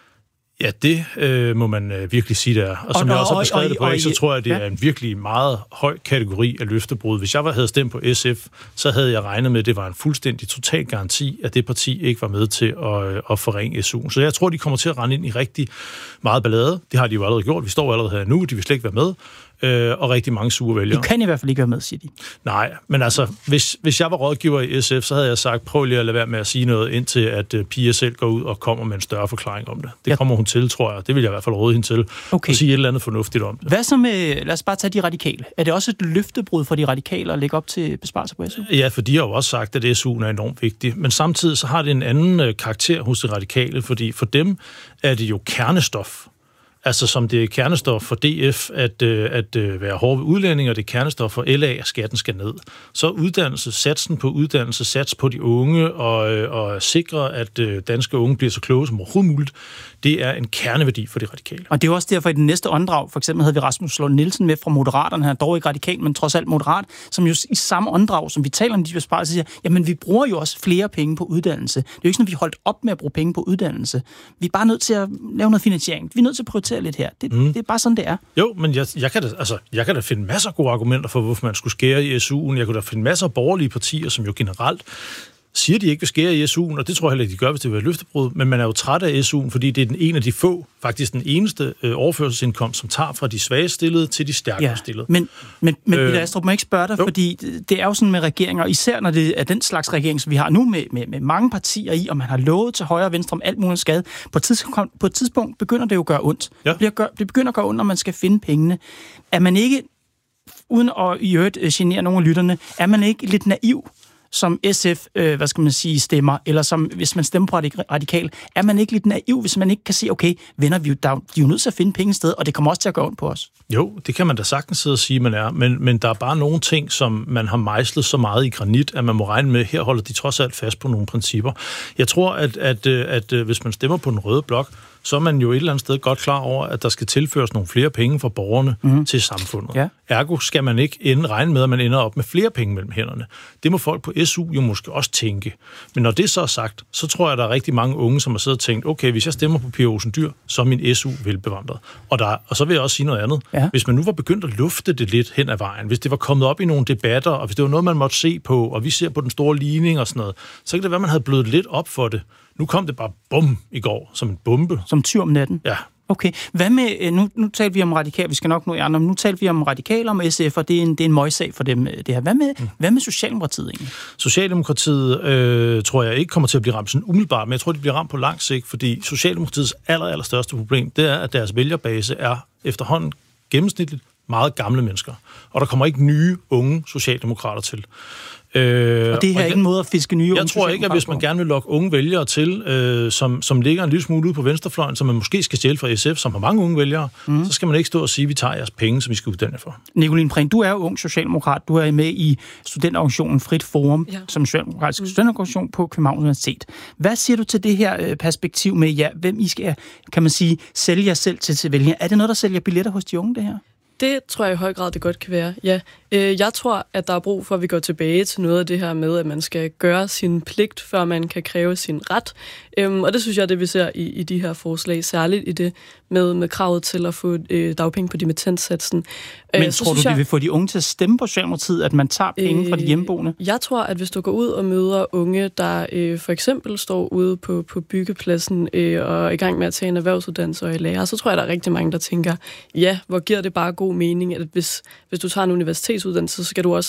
Ja, det øh, må man øh, virkelig sige, der. Og som og, jeg også har beskrevet det på, og, så tror jeg, at det ja. er en virkelig meget høj kategori af løftebrud. Hvis jeg havde stemt på S F, så havde jeg regnet med, at det var en fuldstændig total garanti, at det parti ikke var med til at, at forringe S U'en. Så jeg tror, de kommer til at rende ind i rigtig meget ballade. Det har de jo allerede gjort. Vi står allerede her nu, de vil slet ikke være med. Øh, og rigtig mange sure vælgere. Du kan i hvert fald ikke være med, siger de. Nej, men altså, hvis, hvis jeg var rådgiver i S F, så havde jeg sagt, prøv lige at lade være med at sige noget, indtil at uh, Pia selv går ud og kommer med en større forklaring om det. Det ja. kommer hun til, tror jeg. Det vil jeg i hvert fald råde hende til. Okay. Og sige et eller andet fornuftigt om det. Hvad så med, lad os bare tage de radikale. Er det også et løftebrud for de radikale at lægge op til besparelser på S U? Ja, for de har jo også sagt, at S U'en er enormt vigtig. Men samtidig så har det en anden uh, karakter hos de radikale, fordi for dem er det jo kernestof. Altså som det er kernestof for D F at, øh, at øh, være hårde ved udlændinge, og det er kernestof for L A, at skatten skal ned. Så uddannelse, satsen på uddannelse, sats på de unge, og, øh, og sikre, at øh, danske unge bliver så kloge som overhovedet muligt, det er en kerneværdi for de radikale. Og det er også derfor i den næste åndedrag, for eksempel havde vi Rasmus Lund Nielsen med fra Moderaterne, han er dog ikke radikal, men trods alt moderat, som jo i samme åndedrag, som vi taler om de besparelser, siger, jamen vi bruger jo også flere penge på uddannelse. Det er jo ikke sådan, at vi holdt op med at bruge penge på uddannelse. Vi er bare nødt til at lave noget finansiering. Vi er nødt til at prioritere lidt her. Det, mm. det er bare sådan, det er. Jo, men jeg, jeg, kan da, altså, jeg kan da finde masser af gode argumenter for, hvorfor man skulle skære i S U'en. Jeg kunne da finde masser af borgerlige partier, som jo generelt siger, de ikke vil skære i S U'en, og det tror jeg heller ikke, de gør, hvis det vil være løftebrud, men man er jo træt af S U'en, fordi det er den ene af de få, faktisk den eneste øh, overførselsindkomst, som tager fra de svage stillede til de stærkere ja. stillede. Men, men, men øh, Peter Astrup, må ikke spørge dig, jo. fordi det er jo sådan med regeringer, især når det er den slags regering, som vi har nu med, med, med mange partier i, og man har lovet til højre og venstre om alt muligt skade. På et tidspunkt, på et tidspunkt begynder det jo at gøre ondt. Ja. Det, gør, det begynder at gøre ondt, når man skal finde pengene. Er man ikke, uden at i øvrigt genere nogle af lytterne, er man ikke lidt naiv, som S F, øh, hvad skal man sige, stemmer, eller som hvis man stemmer på radikal, er man ikke lidt naiv, hvis man ikke kan se, okay, venner, vi, der, de er jo nødt til at finde penge et sted, og det kommer også til at gøre ondt på os. Jo, det kan man da sagtens sidde og sige, man er, men, men der er bare nogle ting, som man har mejslet så meget i granit, at man må regne med, her holder de trods alt fast på nogle principper. Jeg tror, at, at, at, at hvis man stemmer på den røde blok, så er man jo et eller andet sted godt klar over, at der skal tilføres nogle flere penge fra borgerne mm. til samfundet. Ja. Ergo skal man ikke ende, regne med, at man ender op med flere penge mellem hænderne. Det må folk på S U jo måske også tænke. Men når det så er sagt, så tror jeg, at der er rigtig mange unge, som har siddet og tænkt, okay, hvis jeg stemmer på Pia Olsen Dyhr, så er min S U velbevandret. Og, der, og så vil jeg også sige noget andet. Ja. Hvis man nu var begyndt at lufte det lidt hen ad vejen, hvis det var kommet op i nogle debatter, og hvis det var noget, man måtte se på, og vi ser på den store ligning og sådan noget, så kan det være, at man havde blødt lidt op for det. Nu kom det bare bum i går, som en bombe. Som tyr om natten? Ja. Okay. Hvad med, nu, nu taler vi om radikal, vi skal nok nå i andre, men nu taler vi om radikal om S F, og det er en, det er en møgssag for dem, det her. Hvad med, mm. hvad med Socialdemokratiet egentlig? Socialdemokratiet øh, tror jeg ikke kommer til at blive ramt sådan umiddelbart, men jeg tror, de bliver ramt på lang sigt, fordi Socialdemokratiets aller, aller største problem, det er, at deres vælgerbase er efterhånden gennemsnitligt meget gamle mennesker. Og der kommer ikke nye, unge socialdemokrater til. Øh, og det her er ikke en måde at fiske nye unge. Jeg tror ikke, at hvis man gerne vil lokke unge vælgere til, øh, som, som ligger en lille smule ude på venstrefløjen, som man måske skal stjæle fra S F, som har mange unge vælgere, mm. så skal man ikke stå og sige, at vi tager jeres penge, som vi skal uddanne for. Nicoline Prehn, du er jo ung socialdemokrat. Du er med i studenterorganisationen Frit Forum, ja. som socialdemokratisk mm. studenterorganisation på Københavns Universitet. Hvad siger du til det her perspektiv med, ja, hvem I skal, kan man sige, sælge jer selv til, til vælgere? Er det noget, der sælger billetter hos de unge, det her? Det tror jeg i høj grad, det godt kan være, ja. Jeg tror, at der er brug for, at vi går tilbage til noget af det her med, at man skal gøre sin pligt, før man kan kræve sin ret. Og det synes jeg, det vi ser i, i de her forslag, særligt i det med, med kravet til at få øh, dagpenge på dimittentsatsen. Men så tror du, jeg, det vil få de unge til at stemme på Socialdemokratiet, at man tager penge øh, fra de hjemmeboende? Jeg tror, at hvis du går ud og møder unge, der øh, for eksempel står ude på, på byggepladsen øh, og er i gang med at tage en erhvervsuddannelse og i lærer, så tror jeg, der er rigtig mange, der tænker, ja, hvor giver det bare god mening, at hvis, hvis du tager en universitetsuddannelse, så skal du også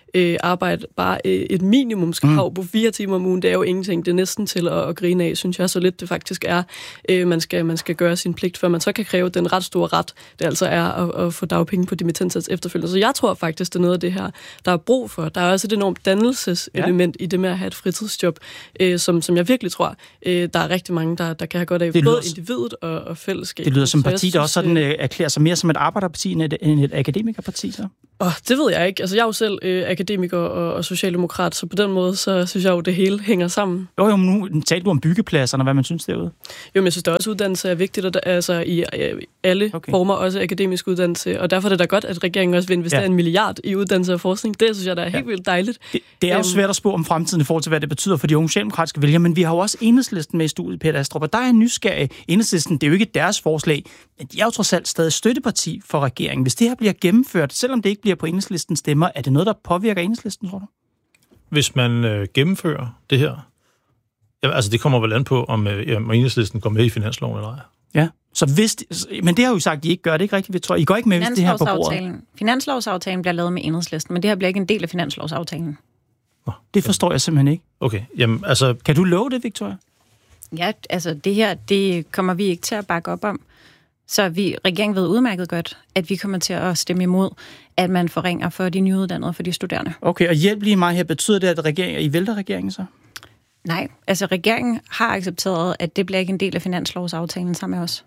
øh, arbejde bare øh, et minimumskrav mm. på fire timer om ugen, det er jo ingenting. Det er næsten til at, at grine af, synes jeg, så lidt det faktisk er. Øh, man, skal, man skal gøre sin pligt, før man så kan kræve den ret store ret, det altså er at, at få dagpenge på dimittendsats efterfølgende. Så jeg tror faktisk, det er noget af det her, der er brug for. Der er også et enormt dannelseselement ja. i det med at have et fritidsjob, øh, som, som jeg virkelig tror, øh, der er rigtig mange, der, der kan have godt af, både individet og, og fællesskab. Det lyder som et parti, der også sådan, øh, erklærer sig mere som et arbejderparti end et, end et akademikerparti, så? Oh, det ved jeg ikke. Altså, jeg er jo selv øh, akademiker og, og socialdemokrat, så på den måde, så synes jeg jo, det hele hænger sammen. Jo, jo, nu talte du om byggepladserne, hvad man synes derude. Jo, men jeg synes, der også uddannelse er vigtigt, og der, altså i øh, alle okay. former, også akademisk uddannelse, og derfor er det da godt, at regeringen også vil investere ja. en milliard i uddannelse og forskning. Det synes jeg, der er helt ja. vildt dejligt. Det, det er jo um, svært at spå om fremtiden i forhold til, hvad det betyder for de unge socialdemokratiske vælgere, men vi har jo også Enhedslisten med i studiet, Peter Astrup, og der er en nysgerrig. Enhedslisten, det er jo ikke deres forslag, men de er jo trods alt stadig støtteparti for regeringen. Hvis det her bliver gennemført, selvom det ikke bliver på Enhedslistens stemmer, er det noget, der påvirker Enhedslisten, tror du? Hvis man øh, gennemfører det her, ja, altså det kommer vel an på, om, øh, om Enhedslisten går med i finansloven eller ej. Ja, så hvis de, men det har jo sagt, at I ikke gør det, ikke rigtigt? Vi tror, I går ikke med, hvis det her på bordet. Finanslovsaftalen bliver lavet med Enhedslisten, men det her bliver ikke en del af finanslovsaftalen. Nå, det forstår jeg simpelthen ikke. Okay, jamen altså... Kan du love det, Victoria? Ja, altså det her, det kommer vi ikke til at bakke op om. Så vi, regeringen ved udmærket godt, at vi kommer til at stemme imod, at man forringer for de nyuddannede, for de studerende. Okay, og hjælp lige mig her. Betyder det, at regeringen, I vælter regeringen så? Nej, altså regeringen har accepteret, at det bliver ikke en del af finanslovsaftalen sammen med os.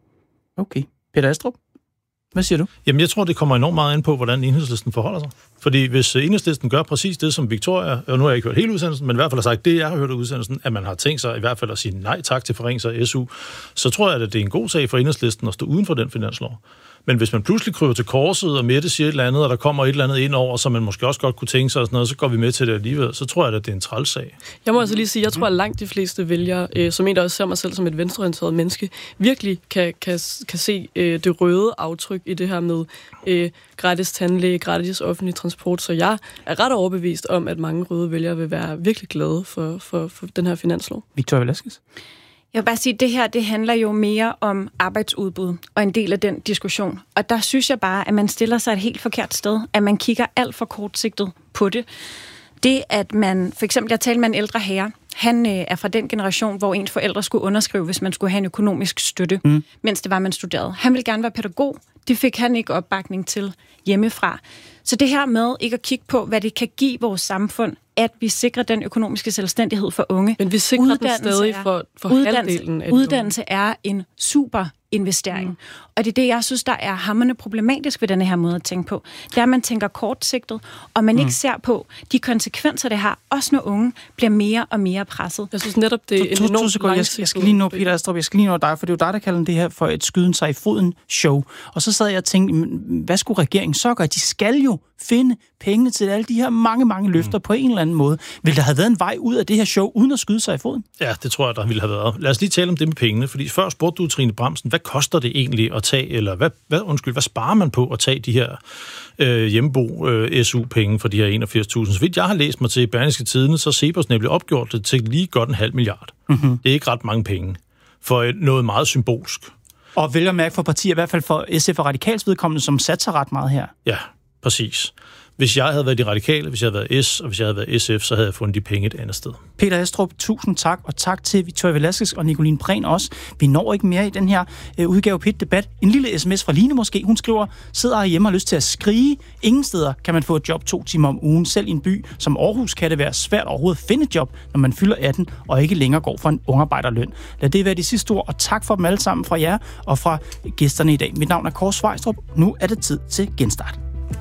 Okay. Peter Astrup, hvad siger du? Jamen, jeg tror, det kommer enormt meget ind på, hvordan Enhedslisten forholder sig. Fordi hvis Enhedslisten gør præcis det, som Victoria, og nu har jeg ikke hørt hele udsendelsen, men i hvert fald har sagt det, jeg har hørt af udsendelsen, at man har tænkt sig i hvert fald at sige nej tak til forringelser af S U, så tror jeg, at det er en god sag for Enhedslisten at stå uden for den finanslov. Men hvis man pludselig kryber til korset, og Mette siger et eller andet, og der kommer et eller andet ind over, som man måske også godt kunne tænke sig, og sådan noget, så går vi med til det alligevel, så tror jeg, at det er en trælsag. Jeg må altså lige sige, jeg tror, at langt de fleste vælgere, øh, som en, der også ser mig selv som et venstreorienteret menneske, virkelig kan, kan, kan se øh, det røde aftryk i det her med øh, gratis tandlæge, gratis offentlig transport. Så jeg er ret overbevist om, at mange røde vælgere vil være virkelig glade for, for, for den her finanslov. Victoria Velasquez? Jeg vil bare sige, at det her, det handler jo mere om arbejdsudbud og en del af den diskussion. Og der synes jeg bare, at man stiller sig et helt forkert sted, at man kigger alt for kortsigtet på det. Det, at man, for eksempel, jeg talte med en ældre herre, han øh, er fra den generation, hvor ens forældre skulle underskrive, hvis man skulle have en økonomisk støtte, mm. mens det var, man studerede. Han ville gerne være pædagog. Det fik han ikke opbakning til hjemmefra. Så det her med ikke at kigge på, hvad det kan give vores samfund, at vi sikrer den økonomiske selvstændighed for unge. Men vi sikrer uddannelse den stadig for, for uddannelse, halvdelen af Uddannelse er en super investering. Mm. Og det er det, jeg synes, der er hamrende problematisk ved denne her måde at tænke på. Det er, at man tænker kortsigtet, og man mm. ikke ser på de konsekvenser, det har, også når unge bliver mere og mere presset. Jeg synes netop, det er en enormt langsigtet. Jeg, jeg skal lige nå, Peter Astrup, jeg skal lige nå dig, for det er jo dig, der kalder det her for et skyden sig i foden show. Og så sad jeg og tænkte, hvad skulle regeringen så gøre? De skal jo finde pengene til alle de her mange, mange løfter mm. på en eller anden måde. Vil der have været en vej ud af det her show, uden at skyde sig i foden? Ja, det tror jeg, der ville have været. Lad os lige tale om det med pengene, fordi før spurgte du, Trine Bramsen, hvad koster det egentlig at tage, eller hvad, hvad, undskyld, hvad sparer man på at tage de her øh, hjemmebo øh, S U-penge for de her enogfirs tusind? Så vidt jeg har læst mig til i Berlingske Tidende, så Cepos nemlig opgjort det til lige godt en halv milliard. Mm-hmm. Det er ikke ret mange penge for noget meget symbolsk. Og vel at mærke for partier, i hvert fald for S F og Radikals vedkommende, som satser ret meget her. Ja, præcis. Hvis jeg havde været de radikale, hvis jeg havde været S, og hvis jeg havde været S F, så havde jeg fundet de penge et andet sted. Peter Astrup, tusind tak, og tak til Victoria Velasquez og Nicoline Prehn også. Vi når ikke mere i den her øh, udgave P et-debat. En lille sms fra Line måske. Hun skriver, sidder hjemme og har lyst til at skrige. Ingen steder kan man få et job to timer om ugen. Selv i en by som Aarhus kan det være svært overhovedet at finde et job, når man fylder atten og ikke længere går for en ungarbejderløn. Lad det være de sidste ord, og tak for dem alle sammen fra jer og fra gæsterne i dag. Mit navn er Kåre Svejstrup. Nu er det tid til genstart.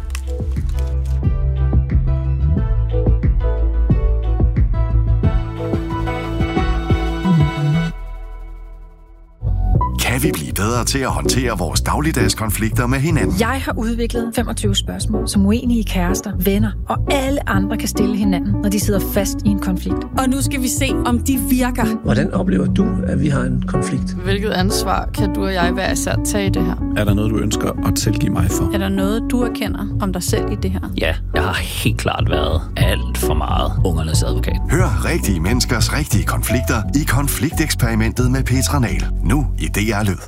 Kan vi blive bedre til at håndtere vores dagligdags konflikter med hinanden? Jeg har udviklet femogtyve spørgsmål, som uenige kærester, venner og alle andre kan stille hinanden, når de sidder fast i en konflikt. Og nu skal vi se, om de virker. Hvordan oplever du, at vi har en konflikt? Hvilket ansvar kan du og jeg hver især tage i det her? Er der noget, du ønsker at tilgive mig for? Er der noget, du erkender om dig selv i det her? Ja, jeg har helt klart været alt for meget ungernes advokat. Hør rigtige menneskers rigtige konflikter i Konflikteksperimentet med Petra Nahl. Nu i D R Lyd.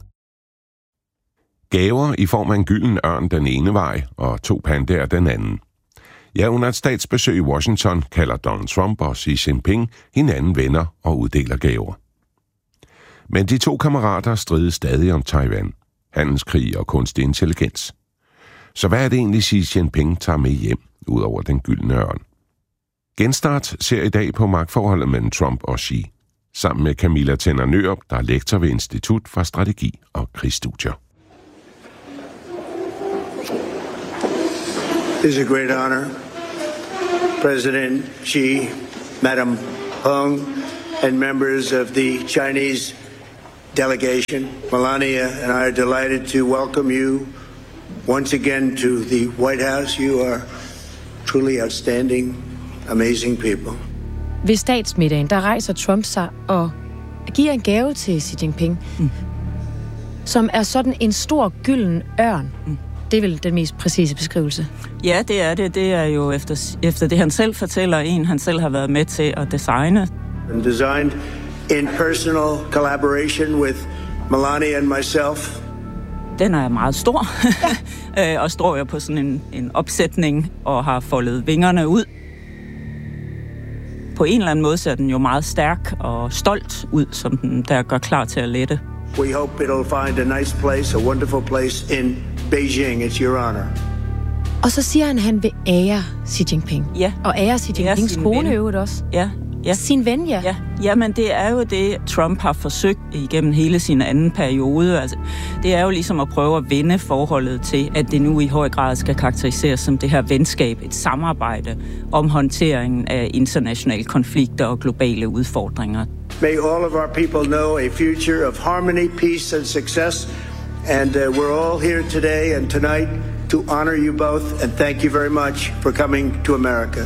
Gaver i form af en gylden ørn den ene vej og to pandaer den anden. Ja, under et statsbesøg i Washington kalder Donald Trump og Xi Jinping hinanden venner og uddeler gaver. Men de to kammerater strides stadig om Taiwan, handelskrig og kunstig intelligens. Så hvad er det egentlig, Xi Jinping tager med hjem, ud over den gyldne ørn? Genstart ser i dag på magtforholdet mellem Trump og Xi, sammen med Camilla Tenner Nørup, der er lektor ved Institut for Strategi og Krigsstudier. It's a great honor. President Xi, Madam Peng, and members of the Chinese delegation, Melania and I are delighted to welcome you once again to the White House. You are truly outstanding, amazing people. Ved statsmiddagen, der rejser Trump sig og giver en gave til Xi Jinping, mm. som er sådan en stor gylden ørn. Mm. Det er vel den mest præcise beskrivelse. Ja, det er det. Det er jo efter, efter det, han selv fortæller, en han selv har været med til at designe. And designed in personal collaboration with Melania and myself. Den er meget stor, og står jo på sådan en, en opsætning og har foldet vingerne ud. På en eller anden måde ser den jo meget stærk og stolt ud, som den der gør klar til at lette. We hope it'll find a nice place, a wonderful place in Beijing. It's your honor. Og så siger han, at han vil ære Xi Jinping. Ja. Og ære Xi Jinpings kone øvrigt også. Ja. Ja. Sin ven, ja. ja. Jamen, det er jo det, Trump har forsøgt igennem hele sin anden periode. Altså, det er jo ligesom at prøve at vende forholdet til, at det nu i høj grad skal karakteriseres som det her venskab, et samarbejde om håndteringen af internationale konflikter og globale udfordringer. May all of our people know a future of harmony, peace and success. And uh, we're all here today and tonight to honor you both and thank you very much for coming to America.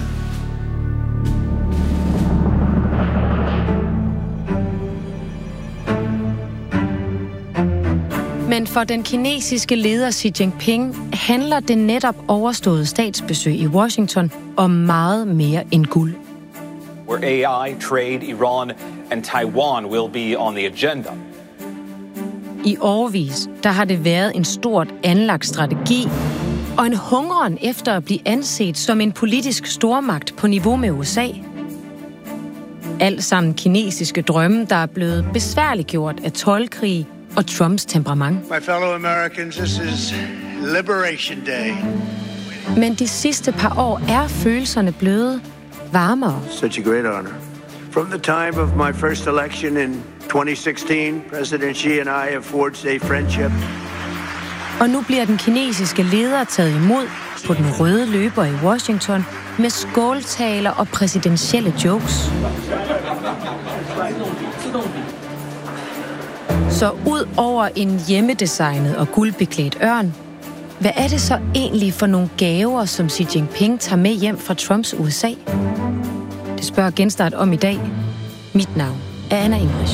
Men for den kinesiske leder Xi Jinping handler det netop overståede statsbesøg i Washington om meget mere end guld. Where A I, trade, Iran and Taiwan will be on the agenda. I årevis, der har det været en stort anlagt strategi og en hungren efter at blive anset som en politisk stormagt på niveau med U S A. Alt sammen kinesiske drømme, der er blevet besværliggjort af toldkrig og Trumps temperament. My fellow Americans, this is Liberation Day. Men de sidste par år er følelserne blevet varmere. Such a great honor. From the time of my first election in twenty sixteen, President Xi and I have forged a friendship. Og nu bliver den kinesiske leder taget imod på den røde løber i Washington med skåltaler og præsidentielle jokes. Så ud over en hjemmedesignet og guldbeklædt ørn, hvad er det så egentlig for nogle gaver, som Xi Jinping tager med hjem fra Trumps U S A? Det spørger Genstart om i dag. Mit navn er Anna English.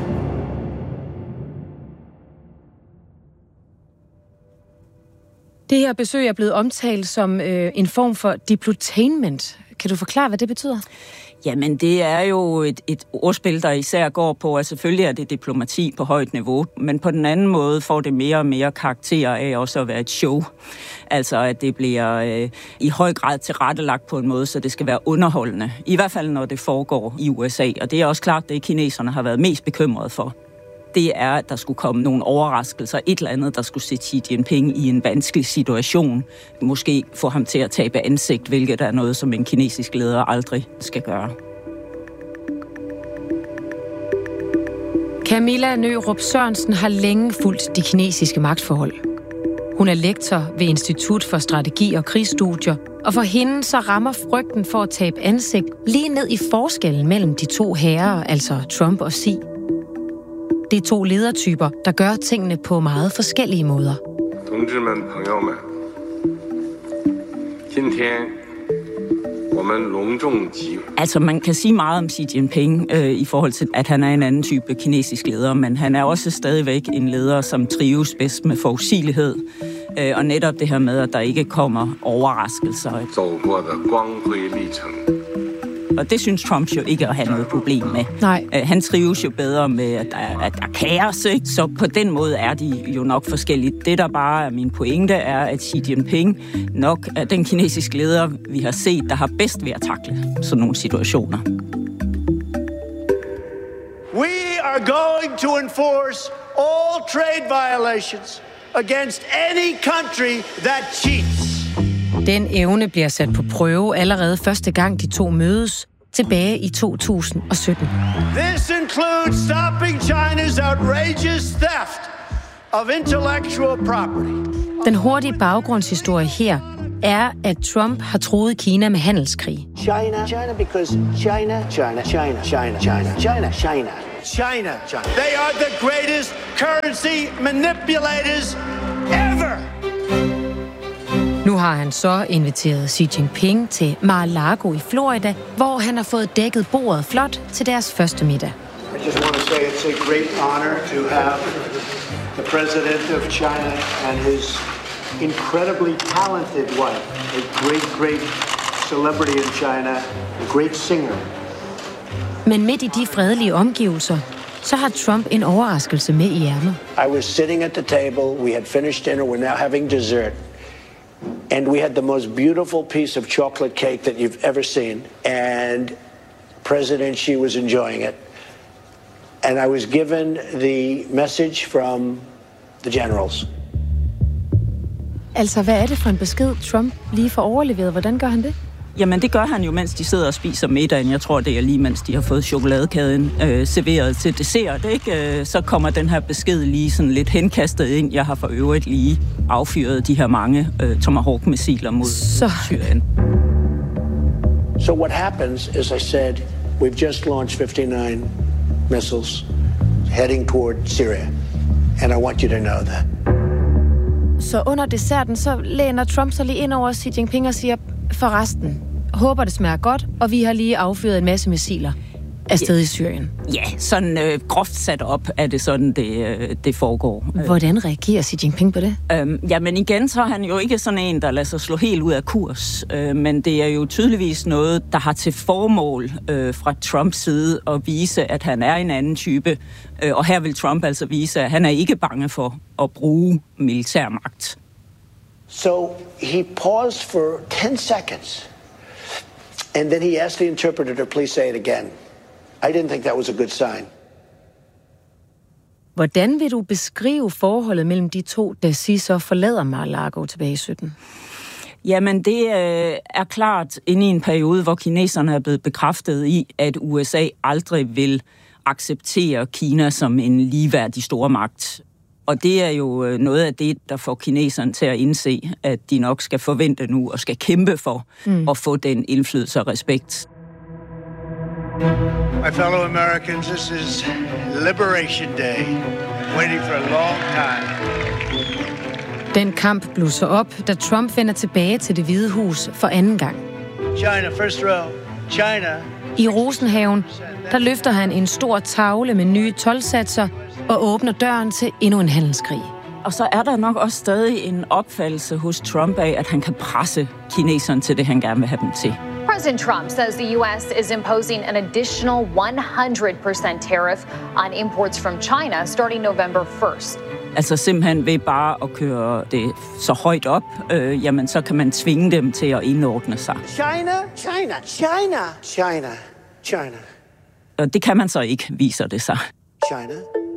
Det her besøg er blevet omtalt som øh, en form for diplotainment. Kan du forklare, hvad det betyder? Jamen, det er jo et, et ordspil, der især går på, at selvfølgelig er det diplomati på højt niveau, men på den anden måde får det mere og mere karakter af også at være et show. Altså, at det bliver øh, i høj grad tilrettelagt på en måde, så det skal være underholdende. I hvert fald, når det foregår i U S A. Og det er også klart, det kineserne har været mest bekymrede for. Det er, at der skulle komme nogle overraskelser, et eller andet, der skulle sætte Xi Jinping i en vanskelig situation. Måske få ham til at tabe ansigt, hvilket er noget, som en kinesisk leder aldrig skal gøre. Camilla Nørup Sørensen har længe fulgt de kinesiske magtforhold. Hun er lektor ved Institut for Strategi og Krigsstudier, og for hende så rammer frygten for at tabe ansigt lige ned i forskellen mellem de to herrer, altså Trump og Xi. Det er to ledertyper, der gør tingene på meget forskellige måder. Altså, man kan sige meget om Xi Jinping øh, i forhold til, at han er en anden type kinesisk leder, men han er også stadigvæk en leder, som trives bedst med forudsigelighed. Øh, og netop det her med, at der ikke kommer overraskelser. Og det synes Trump jo ikke at have noget problem med. Nej. Uh, han trives jo bedre med, at der, at der er kaos, ikke? Så på den måde er de jo nok forskellige. Det, der bare er min pointe, er, at Xi Jinping nok er den kinesiske leder, vi har set, der har bedst ved at takle sådan nogle situationer. We are going to enforce all trade violations against any country that cheats. Den evne bliver sat på prøve allerede første gang de to mødes tilbage i to tusind og sytten. This includes stopping China's outrageous theft of intellectual property. Den hurtige baggrundshistorie her er, at Trump har truet Kina med handelskrig. China, China, because China, China, China, China, China, China, China, China, China. They are the greatest currency manipulators ever. Nu har han så inviteret Xi Jinping til Mar-a-Lago i Florida, hvor han har fået dækket bordet flot til deres første middag. I just want to say it's a great honor to have the president of China and his incredibly talented wife, a great, great celebrity in China, a great singer. Men midt i de fredelige omgivelser, så har Trump en overraskelse med i ærmet. I was sitting at the table, we had finished dinner, we're now having dessert. And we had the most beautiful piece of chocolate cake that you've ever seen. And President Xi was enjoying it. And I was given the message from the generals. Altså, hvad er det for en besked, Trump lige får overleveret? Hvordan gør han det? Jamen, det gør han jo, mens de sidder og spiser middagen. Jeg tror, det er lige, mens de har fået chokoladekagen øh, serveret til dessert, ikke? Øh, så kommer den her besked lige sådan lidt henkastet ind. Jeg har for øvrigt lige affyret de her mange øh, Tomahawk-missiler mod så. Syrien. So what happens is I said, we've just launched fifty-nine missiles heading toward Syria. And I want you to know that. Så under desserten, så læner Trump sig lige ind over Xi Jinping og siger, forresten, håber det smager godt, og vi har lige affyret en masse missiler afsted i Syrien. Ja, sådan øh, groft sat op er det sådan, det, øh, det foregår. Hvordan reagerer Xi Jinping på det? Øhm, jamen igen, så er han jo ikke sådan en, der lader sig slå helt ud af kurs. Øh, men det er jo tydeligvis noget, der har til formål øh, fra Trumps side at vise, at han er en anden type. Øh, og her vil Trump altså vise, at han er ikke bange for at bruge militærmagt. So he paused for ten seconds, and then he asked the interpreter to please say it again. I didn't think that was a good sign. Hvordan vil du beskrive forholdet mellem de to, da Xi så forlader Mar-a-Lago tilbage i sytten? Jamen, det øh, er klart inde i en periode, hvor kineserne er blevet bekræftet i, at U S A aldrig vil acceptere Kina som en ligeværdig stormagt. Og det er jo noget af det, der får kineserne til at indse, at de nok skal forvente nu og skal kæmpe for mm. at få den indflydelse og respekt. My fellow Americans, this is Liberation Day. Waiting for a long time. Den kamp blusser op, da Trump vender tilbage til Det Hvide Hus for anden gang. China, first row. China. I Rosenhaven, der løfter han en stor tavle med nye toldsatser og åbner døren til endnu en handelskrig. Og så er der nok også stadig en opfattelse hos Trump af, at han kan presse kineserne til det, han gerne vil have dem til. President Trump says the U S is imposing an additional one hundred percent tariff on imports from China starting November first. Altså simpelthen ved bare at køre det så højt op, øh, jamen så kan man tvinge dem til at indordne sig. China, China, China, China, China. Og det kan man så ikke, viser det sig. China.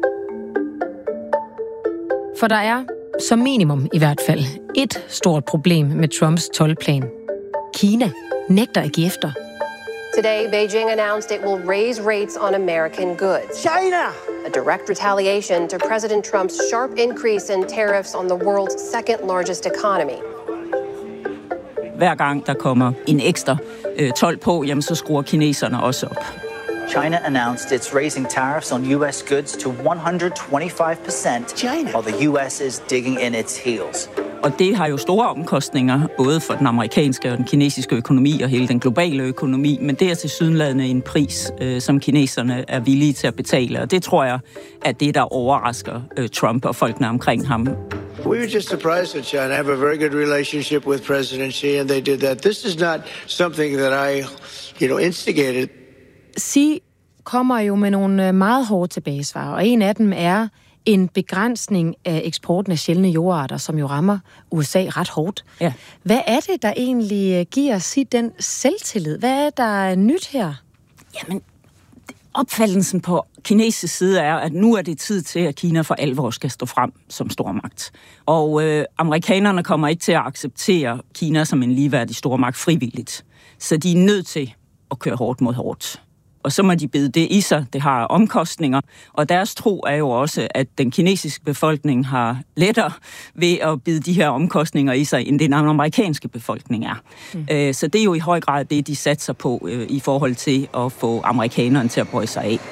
For der er, som minimum i hvert fald, et stort problem med Trumps toldplan. Kina nægter at give efter. Today, Beijing announced it will raise rates on American goods. China! A direct retaliation to President Trump's sharp increase in tariffs on the world's second largest economy. Hver gang der kommer en ekstra øh, told på, jamen så skruer kineserne også op. China announced it's raising tariffs on U S goods to one hundred twenty-five percent, China. while the U S is digging in its heels. Og det har jo store omkostninger, både for den amerikanske og den kinesiske økonomi og hele den globale økonomi, men det er tilsyneladende en pris, øh, som kineserne er villige til at betale, og det tror jeg er det, der overrasker øh, Trump og folkene omkring ham. We were just surprised that China have a very good relationship with President Xi, and they did that. This is not something that I, you know, instigated. Xi kommer jo med nogle meget hårde tilbagesvar, og en af dem er en begrænsning af eksporten af sjældne jordarter, som jo rammer U S A ret hårdt. Ja. Hvad er det, der egentlig giver Xi den selvtillid? Hvad er der nyt her? Jamen, opfattelsen på kinesisk side er, at nu er det tid til, at Kina for alvor skal stå frem som stormagt. Og øh, amerikanerne kommer ikke til at acceptere Kina som en ligeværdig stormagt frivilligt. Så de er nødt til at køre hårdt mod hårdt. Og så må de bide det i sig. Det har omkostninger. Og deres tro er jo også, at den kinesiske befolkning har lettere ved at bide de her omkostninger i sig, end den amerikanske befolkning er. Mm. Så det er jo i høj grad det, de satser på i forhold til at få amerikanerne til at bøje sig af.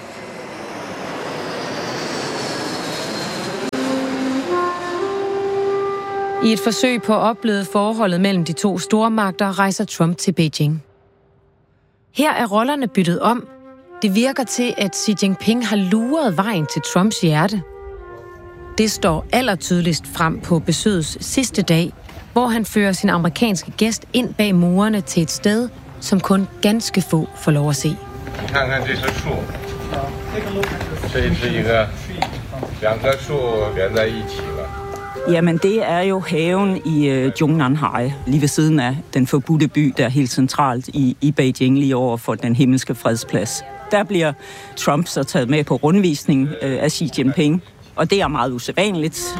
I et forsøg på at opbløde forholdet mellem de to stormagter, rejser Trump til Beijing. Her er rollerne byttet om. Det virker til, at Xi Jinping har luret vejen til Trumps hjerte. Det står allertydeligst frem på besøgets sidste dag, hvor han fører sin amerikanske gæst ind bag murene til et sted, som kun ganske få får lov at se. Jamen, det er jo haven i øh, Zhongnanhai, lige ved siden af den forbudte by, der er helt centralt i, i Beijing, lige over for den himmelske fredsplads. Der bliver Trump så taget med på rundvisning øh, af Xi Jinping, og det er meget usædvanligt.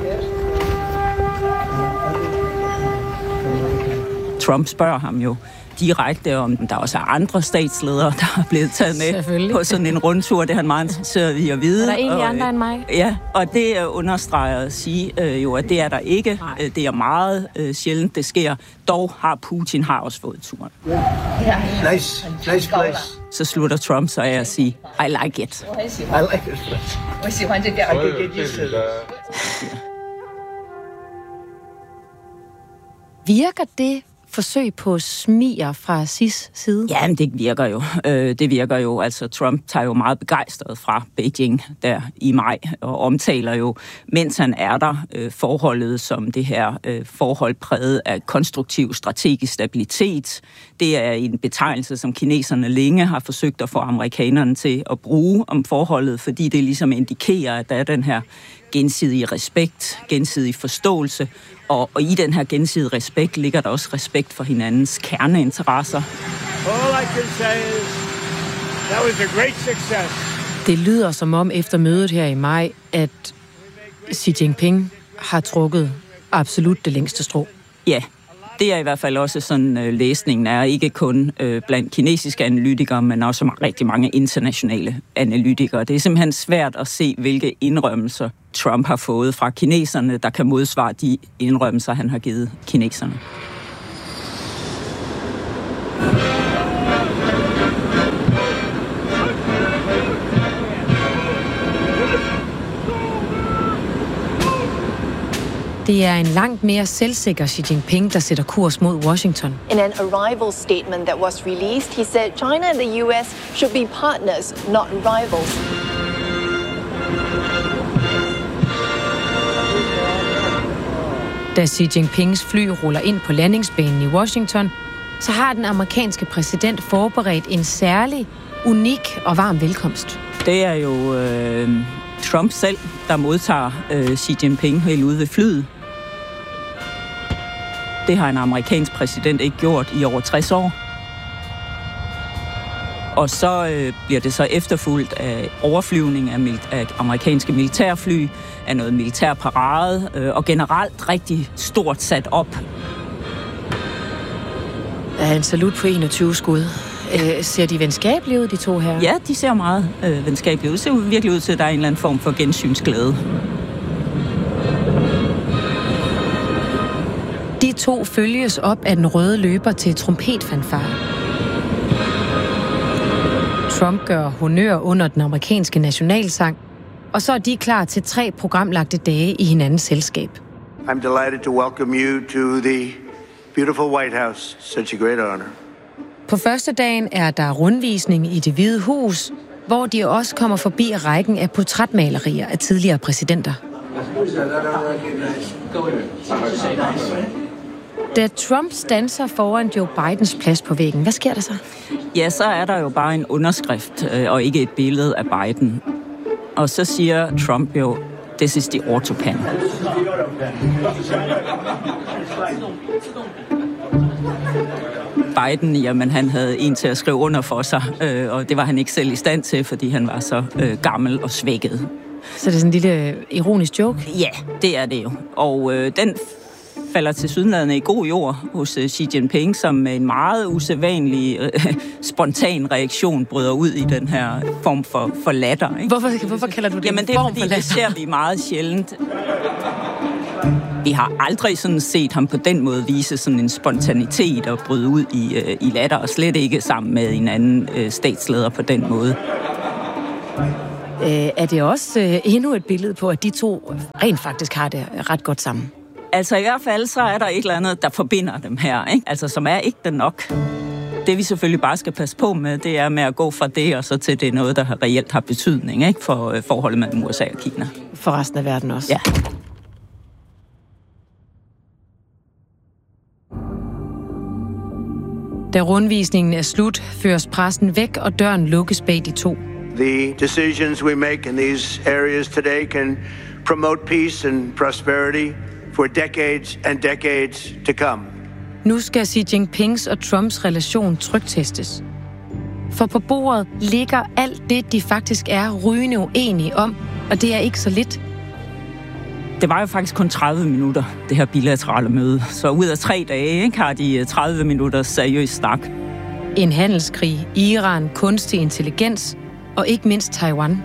Trump spørger ham jo direkte, om der også er andre statsledere, der er blevet taget med på sådan en rundtur. Det er han meget interesseret i at vide. Er der egentlig andre end mig? Ja, og det understreger at sige øh, jo, at det er der ikke. Nej. Det er meget øh, sjældent, det sker. Dog har Putin har også fået turen. Yeah. Nice, nice place. Så slutter Trump så af at sige, I like it. I like this place. I can get used to this. Virker det forsøg på smiger fra Xi's side? Ja, men det virker jo. Øh, det virker jo. Altså, Trump tager jo meget begejstret fra Beijing der i maj, og omtaler jo, mens han er der, øh, forholdet som det her øh, forhold præget af konstruktiv strategisk stabilitet. Det er en betegnelse, som kineserne længe har forsøgt at få amerikanerne til at bruge om forholdet, fordi det ligesom indikerer, at der er den her gensidig respekt, gensidig forståelse, og, og i den her gensidige respekt ligger der også respekt for hinandens kerneinteresser. All I can say is, that was a great success. Det lyder som om efter mødet her i maj, at Xi Jinping har trukket absolut det længste strå. Ja, det er i hvert fald også sådan, øh, læsningen er ikke kun øh, blandt kinesiske analytikere, men også rigtig mange internationale analytikere. Det er simpelthen svært at se, hvilke indrømmelser Trump har fået fra kineserne, der kan modsvare de indrømmelser, han har givet kineserne. Det er en langt mere selvsikker Xi Jinping, der sætter kurs mod Washington. In an arrival statement that was released, he said China and the U S should be partners, not rivals. Da Xi Jinpings fly ruller ind på landingsbanen i Washington, så har den amerikanske præsident forberedt en særlig, unik og varm velkomst. Det er jo øh, Trump selv, der modtager øh, Xi Jinping helt ude ved flyet. Det har en amerikansk præsident ikke gjort i over tres år. Og så øh, bliver det så efterfulgt af overflyvning af, mil- af amerikanske militærfly, af noget militærparade, øh, og generelt rigtig stort sat op. Der er en salut på enogtyve skud. Øh, ser de venskabelige ud, de to her? Ja, de ser meget øh, venskabelige ud. Det ser virkelig ud til, at der er en eller anden form for gensynsglæde. De to følges op af den røde løber til trompetfanfare. Trump gør honør under den amerikanske nationalsang, og så er de klar til tre programlagte dage i hinandens selskab. I'm delighted to welcome you to the beautiful White House. Such a great honor. På første dagen er der rundvisning i Det Hvide Hus, hvor de også kommer forbi rækken af portrætmalerier af tidligere præsidenter. Da Trump standser foran Joe Bidens plads på væggen, hvad sker der så? Ja, så er der jo bare en underskrift, øh, og ikke et billede af Biden. Og så siger Trump jo, this is the autopan. Biden, jamen han havde en til at skrive under for sig, øh, og det var han ikke selv i stand til, fordi han var så øh, gammel og svækket. Så det er sådan en lille ironisk joke? Ja, det er det jo. Og øh, den falder til sydenladende i god jord hos uh, Xi Jinping, som med en meget usædvanlig, uh, spontan reaktion bryder ud i den her form for, for latter. Ikke? Hvorfor, hvorfor kalder du det Jamen, en det er, form fordi for latter? Det ser vi meget sjældent. Vi har aldrig sådan set ham på den måde vise sådan en spontanitet og bryde ud i, uh, i latter, og slet ikke sammen med en anden uh, statsleder på den måde. Uh, er det også uh, endnu et billede på, at de to rent faktisk har det ret godt sammen? Altså i hvert fald, så er der et eller andet, der forbinder dem her, ikke? Altså som er ikke det nok. Det vi selvfølgelig bare skal passe på med, det er med at gå fra det og så til det noget, der reelt har betydning, ikke? For øh, forholdet mellem U S A og Kina. For resten af verden også. Ja. Da rundvisningen er slut, føres pressen væk, og døren lukkes bag de to. The decisions we make in these areas today can promote peace and prosperity for decades and decades to come. Nu skal Xi Jinpings og Trumps relation tryktestes. For på bordet ligger alt det, de faktisk er rygende uenige om, og det er ikke så lidt. Det var jo faktisk kun tredive minutter, det her bilaterale møde. Så ud af tre dage, ikke, har de tredive minutter seriøs snak. En handelskrig, Iran, kunstig intelligens og ikke mindst Taiwan.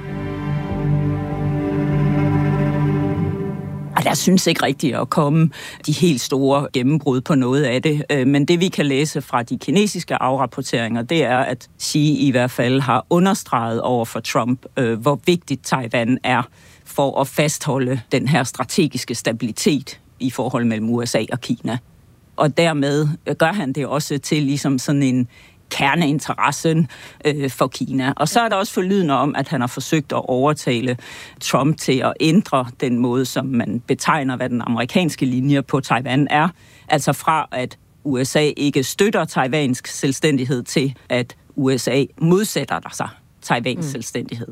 Og der synes ikke rigtigt at komme de helt store gennembrud på noget af det. Men det vi kan læse fra de kinesiske afrapporteringer, det er, at Xi i hvert fald har understreget over for Trump, hvor vigtigt Taiwan er for at fastholde den her strategiske stabilitet i forhold mellem U S A og Kina. Og dermed gør han det også til ligesom sådan en kerneinteressen øh, for Kina. Og så er der også forlydende om, at han har forsøgt at overtale Trump til at ændre den måde, som man betegner, hvad den amerikanske linje på Taiwan er. Altså fra, at U S A ikke støtter taiwansk selvstændighed til, at U S A modsætter sig taiwansk mm. selvstændighed.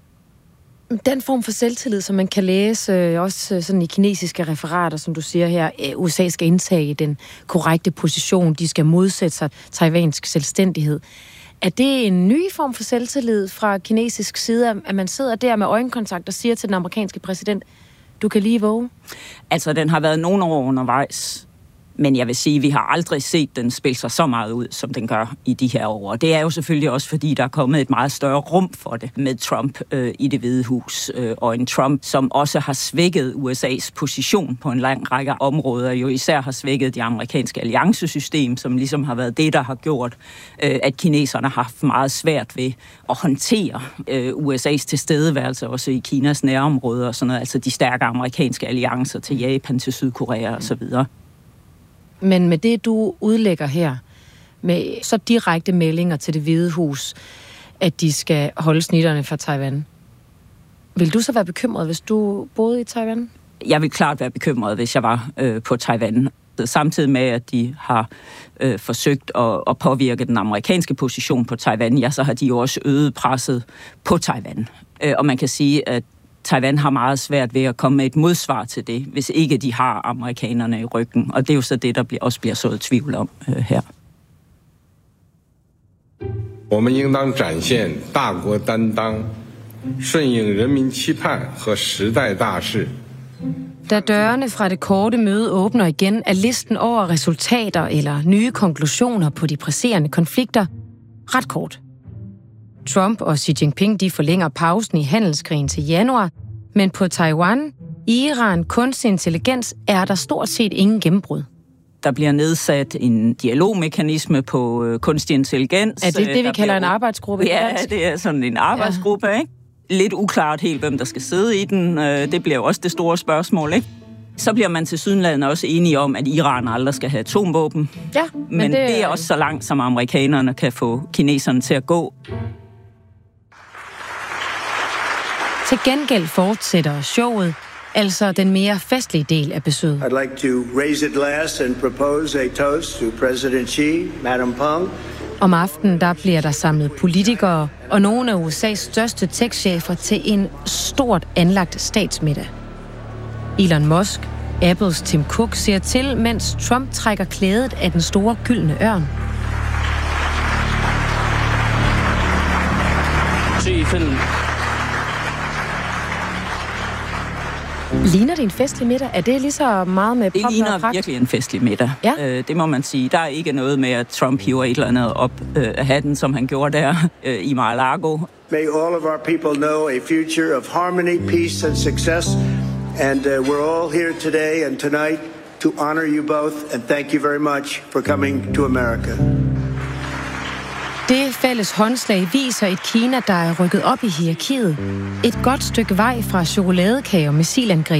Den form for selvtillid, som man kan læse øh, også sådan i kinesiske referater, som du siger her, øh, U S A skal indtage den korrekte position, de skal modsætte sig taiwansk selvstændighed. Er det en ny form for selvtillid fra kinesisk side, at man sidder der med øjenkontakt og siger til den amerikanske præsident, du kan lige våge? Altså, den har været nogle år undervejs. Men jeg vil sige, at vi har aldrig set den spille sig så meget ud, som den gør i de her år. Og det er jo selvfølgelig også, fordi der er kommet et meget større rum for det med Trump øh, i Det Hvide Hus. Øh, og en Trump, som også har svækket U S A's position på en lang række områder. Jo især har svækket det amerikanske alliancesystem, som ligesom har været det, der har gjort, øh, at kineserne har haft meget svært ved at håndtere øh, U S A's tilstedeværelse også i Kinas nærområder og sådan noget. Altså de stærke amerikanske alliancer til Japan, til Sydkorea osv. Men med det, du udlægger her, med så direkte meldinger til Det Hvide Hus, at de skal holde snitterne fra Taiwan, vil du så være bekymret, hvis du boede i Taiwan? Jeg vil klart være bekymret, hvis jeg var øh, på Taiwan. Samtidig med, at de har øh, forsøgt at, at påvirke den amerikanske position på Taiwan, ja, så har de jo også øget presset på Taiwan. Øh, og man kan sige, at Taiwan har meget svært ved at komme med et modsvar til det, hvis ikke de har amerikanerne i ryggen. Og det er jo så det, der også bliver sået tvivl om øh, her. 我们应当展现大国担当，顺应人民期盼和时代大势。 Da dørene fra det korte møde åbner igen, er listen over resultater eller nye konklusioner på de presserende konflikter ret kort. Trump og Xi Jinping de forlænger pausen i handelskrigen til januar, men på Taiwan, Iran, kunstig intelligens er der stort set ingen gennembrud. Der bliver nedsat en dialogmekanisme på øh, kunstig intelligens. Er det det, vi der kalder en arbejdsgruppe? Ja, det er sådan en arbejdsgruppe, ja. Ikke? Lidt uklart helt, hvem der skal sidde i den. Det bliver jo også det store spørgsmål, ikke? Så bliver man til sydenlandet også enige om, at Iran aldrig skal have atomvåben. Ja, men, men det, det er også så langt, som amerikanerne kan få kineserne til at gå. Til gengæld fortsætter showet altså den mere festlige del af besøget. I'd like to raise a glass and propose a toast to President Xi, Madam Peng. Om aftenen der bliver der samlet politikere og nogle af U S A's største tech-chefer til en stort anlagt statsmiddag. Elon Musk, Apples Tim Cook, ser til, mens Trump trækker klædet af den store gyldne ørn. Ligner det en festlig middag? Er det lige så meget med pomp og pragt? Det ligner virkelig en festlig middag. Ja? Øh, det må man sige. Der er ikke noget med, at Trump hiver et eller andet op øh, af hatten, som han gjorde der øh, i Mar-a-Lago. May all of our people know a future of harmony, peace and success. And uh, we're all here today and tonight to honor you both and thank you very much for coming to America. Det fælles håndslag viser et Kina, der er rykket op i hierarkiet. Et godt stykke vej fra chokoladekage og missilangreb